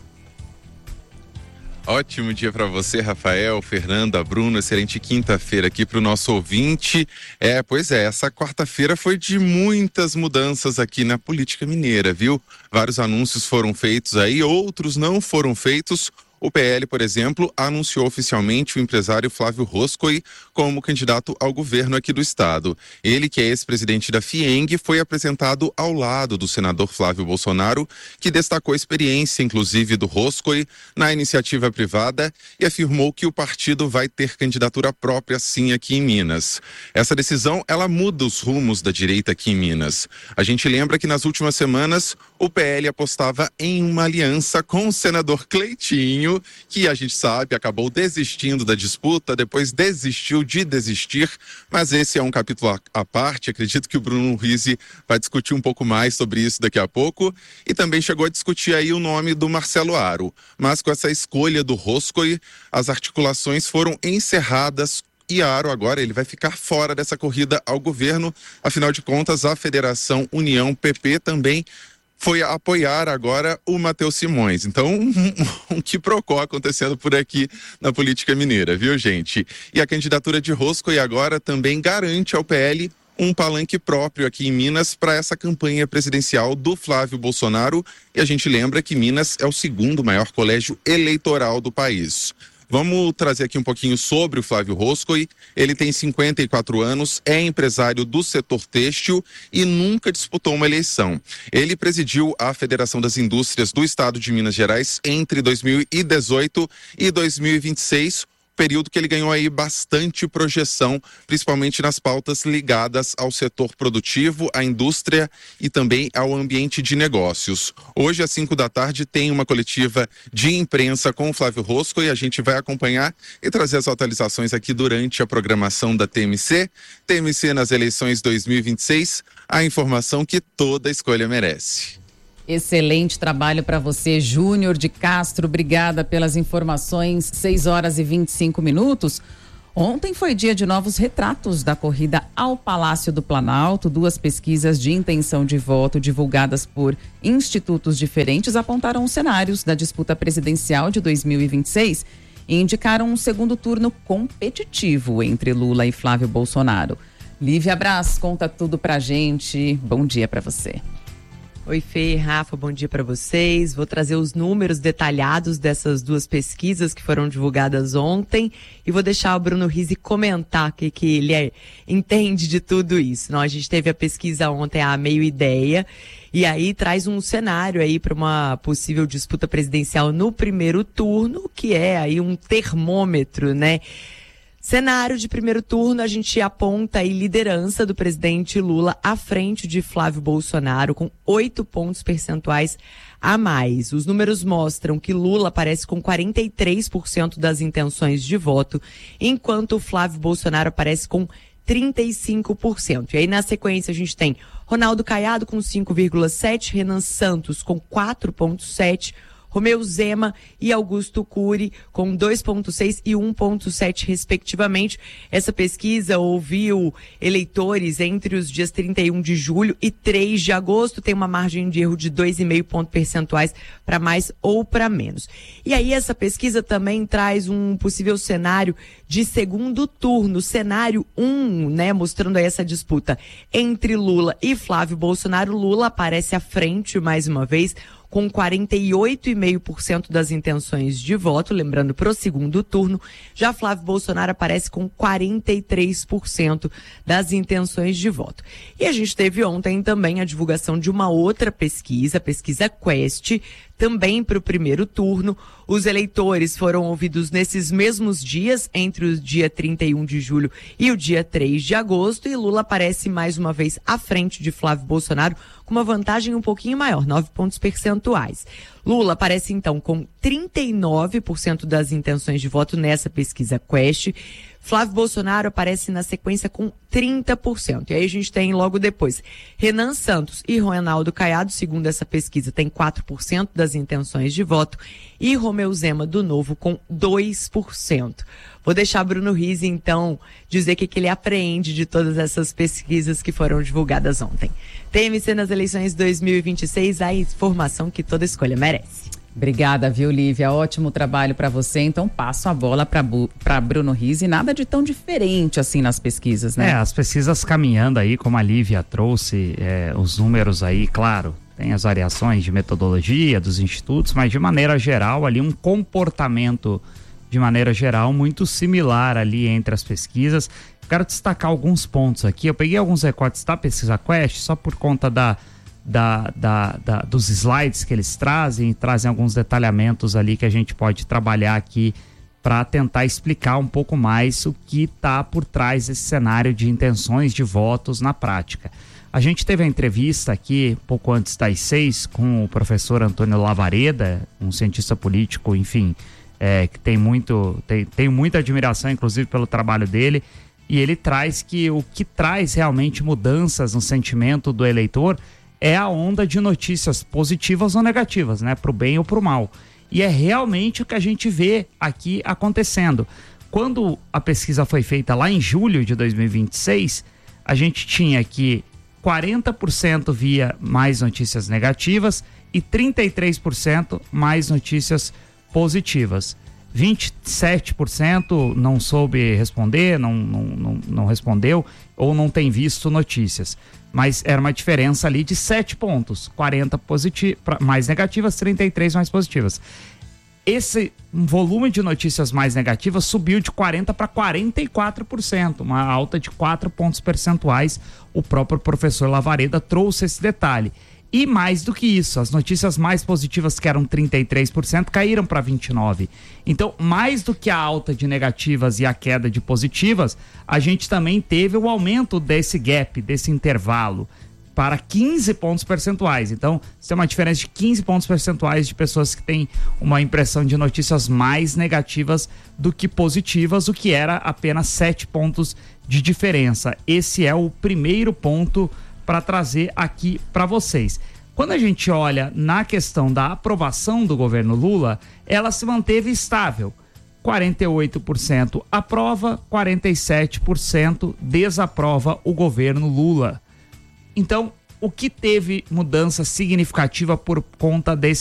[SPEAKER 7] Ótimo dia para você, Rafael, Fernanda, Bruno, excelente quinta-feira aqui para o nosso ouvinte. É, pois é, essa quarta-feira foi de muitas mudanças aqui na política mineira, viu? Vários anúncios foram feitos aí, outros não foram feitos. O P L, por exemplo, anunciou oficialmente o empresário Flávio Roscoe como candidato ao governo aqui do estado. Ele, que é ex-presidente da FIENG, foi apresentado ao lado do senador Flávio Bolsonaro, que destacou a experiência, inclusive, do Roscoe na iniciativa privada e afirmou que o partido vai ter candidatura própria, sim, aqui em Minas. Essa decisão, ela muda os rumos da direita aqui em Minas. A gente lembra que nas últimas semanas o P L apostava em uma aliança com o senador Cleitinho, que a gente sabe acabou desistindo da disputa, depois desistiu de desistir, mas esse é um capítulo à parte. Acredito que o Bruno Rizzi vai discutir um pouco mais sobre isso daqui a pouco, e também chegou a discutir aí o nome do Marcelo Aro, mas com essa escolha do Roscoe, as articulações foram encerradas e Aro agora ele vai ficar fora dessa corrida ao governo. Afinal de contas, a Federação União P P também foi apoiar agora o Matheus Simões. Então, um, um quiprocó acontecendo por aqui na política mineira, viu, gente? E a candidatura de Roscoe agora também garante ao P L um palanque próprio aqui em Minas para essa campanha presidencial do Flávio Bolsonaro. E a gente lembra que Minas é o segundo maior colégio eleitoral do país. Vamos trazer aqui um pouquinho sobre o Flávio Roscoe. Ele tem cinquenta e quatro anos, é empresário do setor têxtil e nunca disputou uma eleição. Ele presidiu a Federação das Indústrias do Estado de Minas Gerais entre dois mil e dezoito e dois mil e vinte e seis, período que ele ganhou aí bastante projeção, principalmente nas pautas ligadas ao setor produtivo, à indústria e também ao ambiente de negócios. Hoje, às cinco da tarde, tem uma coletiva de imprensa com o Flávio Roscoe e a gente vai acompanhar e trazer as atualizações aqui durante a programação da T M C. T M C nas eleições dois mil e vinte e seis, a informação que toda escolha merece.
[SPEAKER 1] Excelente trabalho para você, Júnior de Castro. Obrigada pelas informações. seis horas e vinte e cinco minutos. Ontem foi dia de novos retratos da corrida ao Palácio do Planalto. Duas pesquisas de intenção de voto divulgadas por institutos diferentes apontaram os cenários da disputa presidencial de dois mil e vinte e seis e indicaram um segundo turno competitivo entre Lula e Flávio Bolsonaro. Lívia Braz conta tudo pra gente. Bom dia para você.
[SPEAKER 8] Oi, Fê, Rafa, bom dia para vocês. Vou trazer os números detalhados dessas duas pesquisas que foram divulgadas ontem e vou deixar o Bruno Rizzi comentar o que, que ele é, entende de tudo isso. Não, a gente teve a pesquisa ontem, a Meio Ideia, e aí traz um cenário aí para uma possível disputa presidencial no primeiro turno, que é aí um termômetro, né? Cenário de primeiro turno, a gente aponta aí liderança do presidente Lula à frente de Flávio Bolsonaro, com oito pontos percentuais a mais. Os números mostram que Lula aparece com quarenta e três por cento das intenções de voto, enquanto Flávio Bolsonaro aparece com trinta e cinco por cento. E aí, na sequência, a gente tem Ronaldo Caiado com cinco vírgula sete por cento, Renan Santos com quatro vírgula sete por cento, Romeu Zema e Augusto Cury com dois vírgula seis e um vírgula sete respectivamente. Essa pesquisa ouviu eleitores entre os dias trinta e um de julho e três de agosto. Tem uma margem de erro de dois vírgula cinco pontos percentuais para mais ou para menos. E aí essa pesquisa também traz um possível cenário de segundo turno, cenário um, né, mostrando aí essa disputa entre Lula e Flávio Bolsonaro. Lula aparece à frente mais uma vez, com quarenta e oito vírgula cinco por cento das intenções de voto, lembrando para o segundo turno. Já Flávio Bolsonaro aparece com quarenta e três por cento das intenções de voto. E a gente teve ontem também a divulgação de uma outra pesquisa, a pesquisa Quest, também para o primeiro turno. Os eleitores foram ouvidos nesses mesmos dias, entre o dia trinta e um de julho e o dia três de agosto, e Lula aparece mais uma vez à frente de Flávio Bolsonaro, com uma vantagem um pouquinho maior, nove pontos percentuais. Lula aparece então com trinta e nove por cento das intenções de voto nessa pesquisa Quest. Flávio Bolsonaro aparece na sequência com trinta por cento. E aí a gente tem logo depois Renan Santos e Ronaldo Caiado, segundo essa pesquisa, tem quatro por cento das intenções de voto, e Romeu Zema do Novo com dois por cento. Vou deixar Bruno Rizzi, então, dizer o que, que ele apreende de todas essas pesquisas que foram divulgadas ontem. T M C nas eleições dois mil e vinte e seis, a informação que toda escolha merece.
[SPEAKER 1] Obrigada, viu, Lívia? Ótimo trabalho para você. Então, passo a bola para Bruno Rizzi. Nada de tão diferente assim nas pesquisas, né?
[SPEAKER 3] É, as pesquisas caminhando aí, como a Lívia trouxe, é, os números aí, claro, tem as variações de metodologia dos institutos, mas de maneira geral, ali um comportamento, de maneira geral, muito similar ali entre as pesquisas. Quero destacar alguns pontos aqui. Eu peguei alguns recortes da pesquisa Quest, só por conta da Da, da, da, dos slides que eles trazem, e trazem alguns detalhamentos ali que a gente pode trabalhar aqui para tentar explicar um pouco mais o que está por trás desse cenário de intenções de votos na prática. A gente teve a entrevista aqui, pouco antes das seis, com o professor Antônio Lavareda, um cientista político, enfim, é, que tem muito, tem, tem muita admiração, inclusive, pelo trabalho dele, e ele traz que o que traz realmente mudanças no sentimento do eleitor é a onda de notícias positivas ou negativas, né? Pro bem ou pro mal. E é realmente o que a gente vê aqui acontecendo. Quando a pesquisa foi feita lá em julho de dois mil e vinte e seis, a gente tinha que quarenta por cento via mais notícias negativas e trinta e três por cento mais notícias positivas. vinte e sete por cento não soube responder, não, não, não, não respondeu ou não tem visto notícias. Mas era uma diferença ali de sete pontos, quarenta positi- mais negativas, trinta e três mais positivas. esse volume de notícias mais negativas subiu de quarenta para quarenta e quatro por cento, uma alta de quatro pontos percentuais. O próprio professor Lavareda trouxe esse detalhe. E mais do que isso, as notícias mais positivas, que eram trinta e três por cento, caíram para vinte e nove por cento. Então, mais do que a alta de negativas e a queda de positivas, a gente também teve o aumento desse gap, desse intervalo, para quinze pontos percentuais. Então, isso é uma diferença de quinze pontos percentuais de pessoas que têm uma impressão de notícias mais negativas do que positivas, o que era apenas sete pontos de diferença. Esse é o primeiro ponto para trazer aqui para vocês. Quando a gente olha na questão da aprovação do governo Lula, ela se manteve estável. quarenta e oito por cento aprova, quarenta e sete por cento desaprova o governo Lula. Então, o que teve mudança significativa por conta desse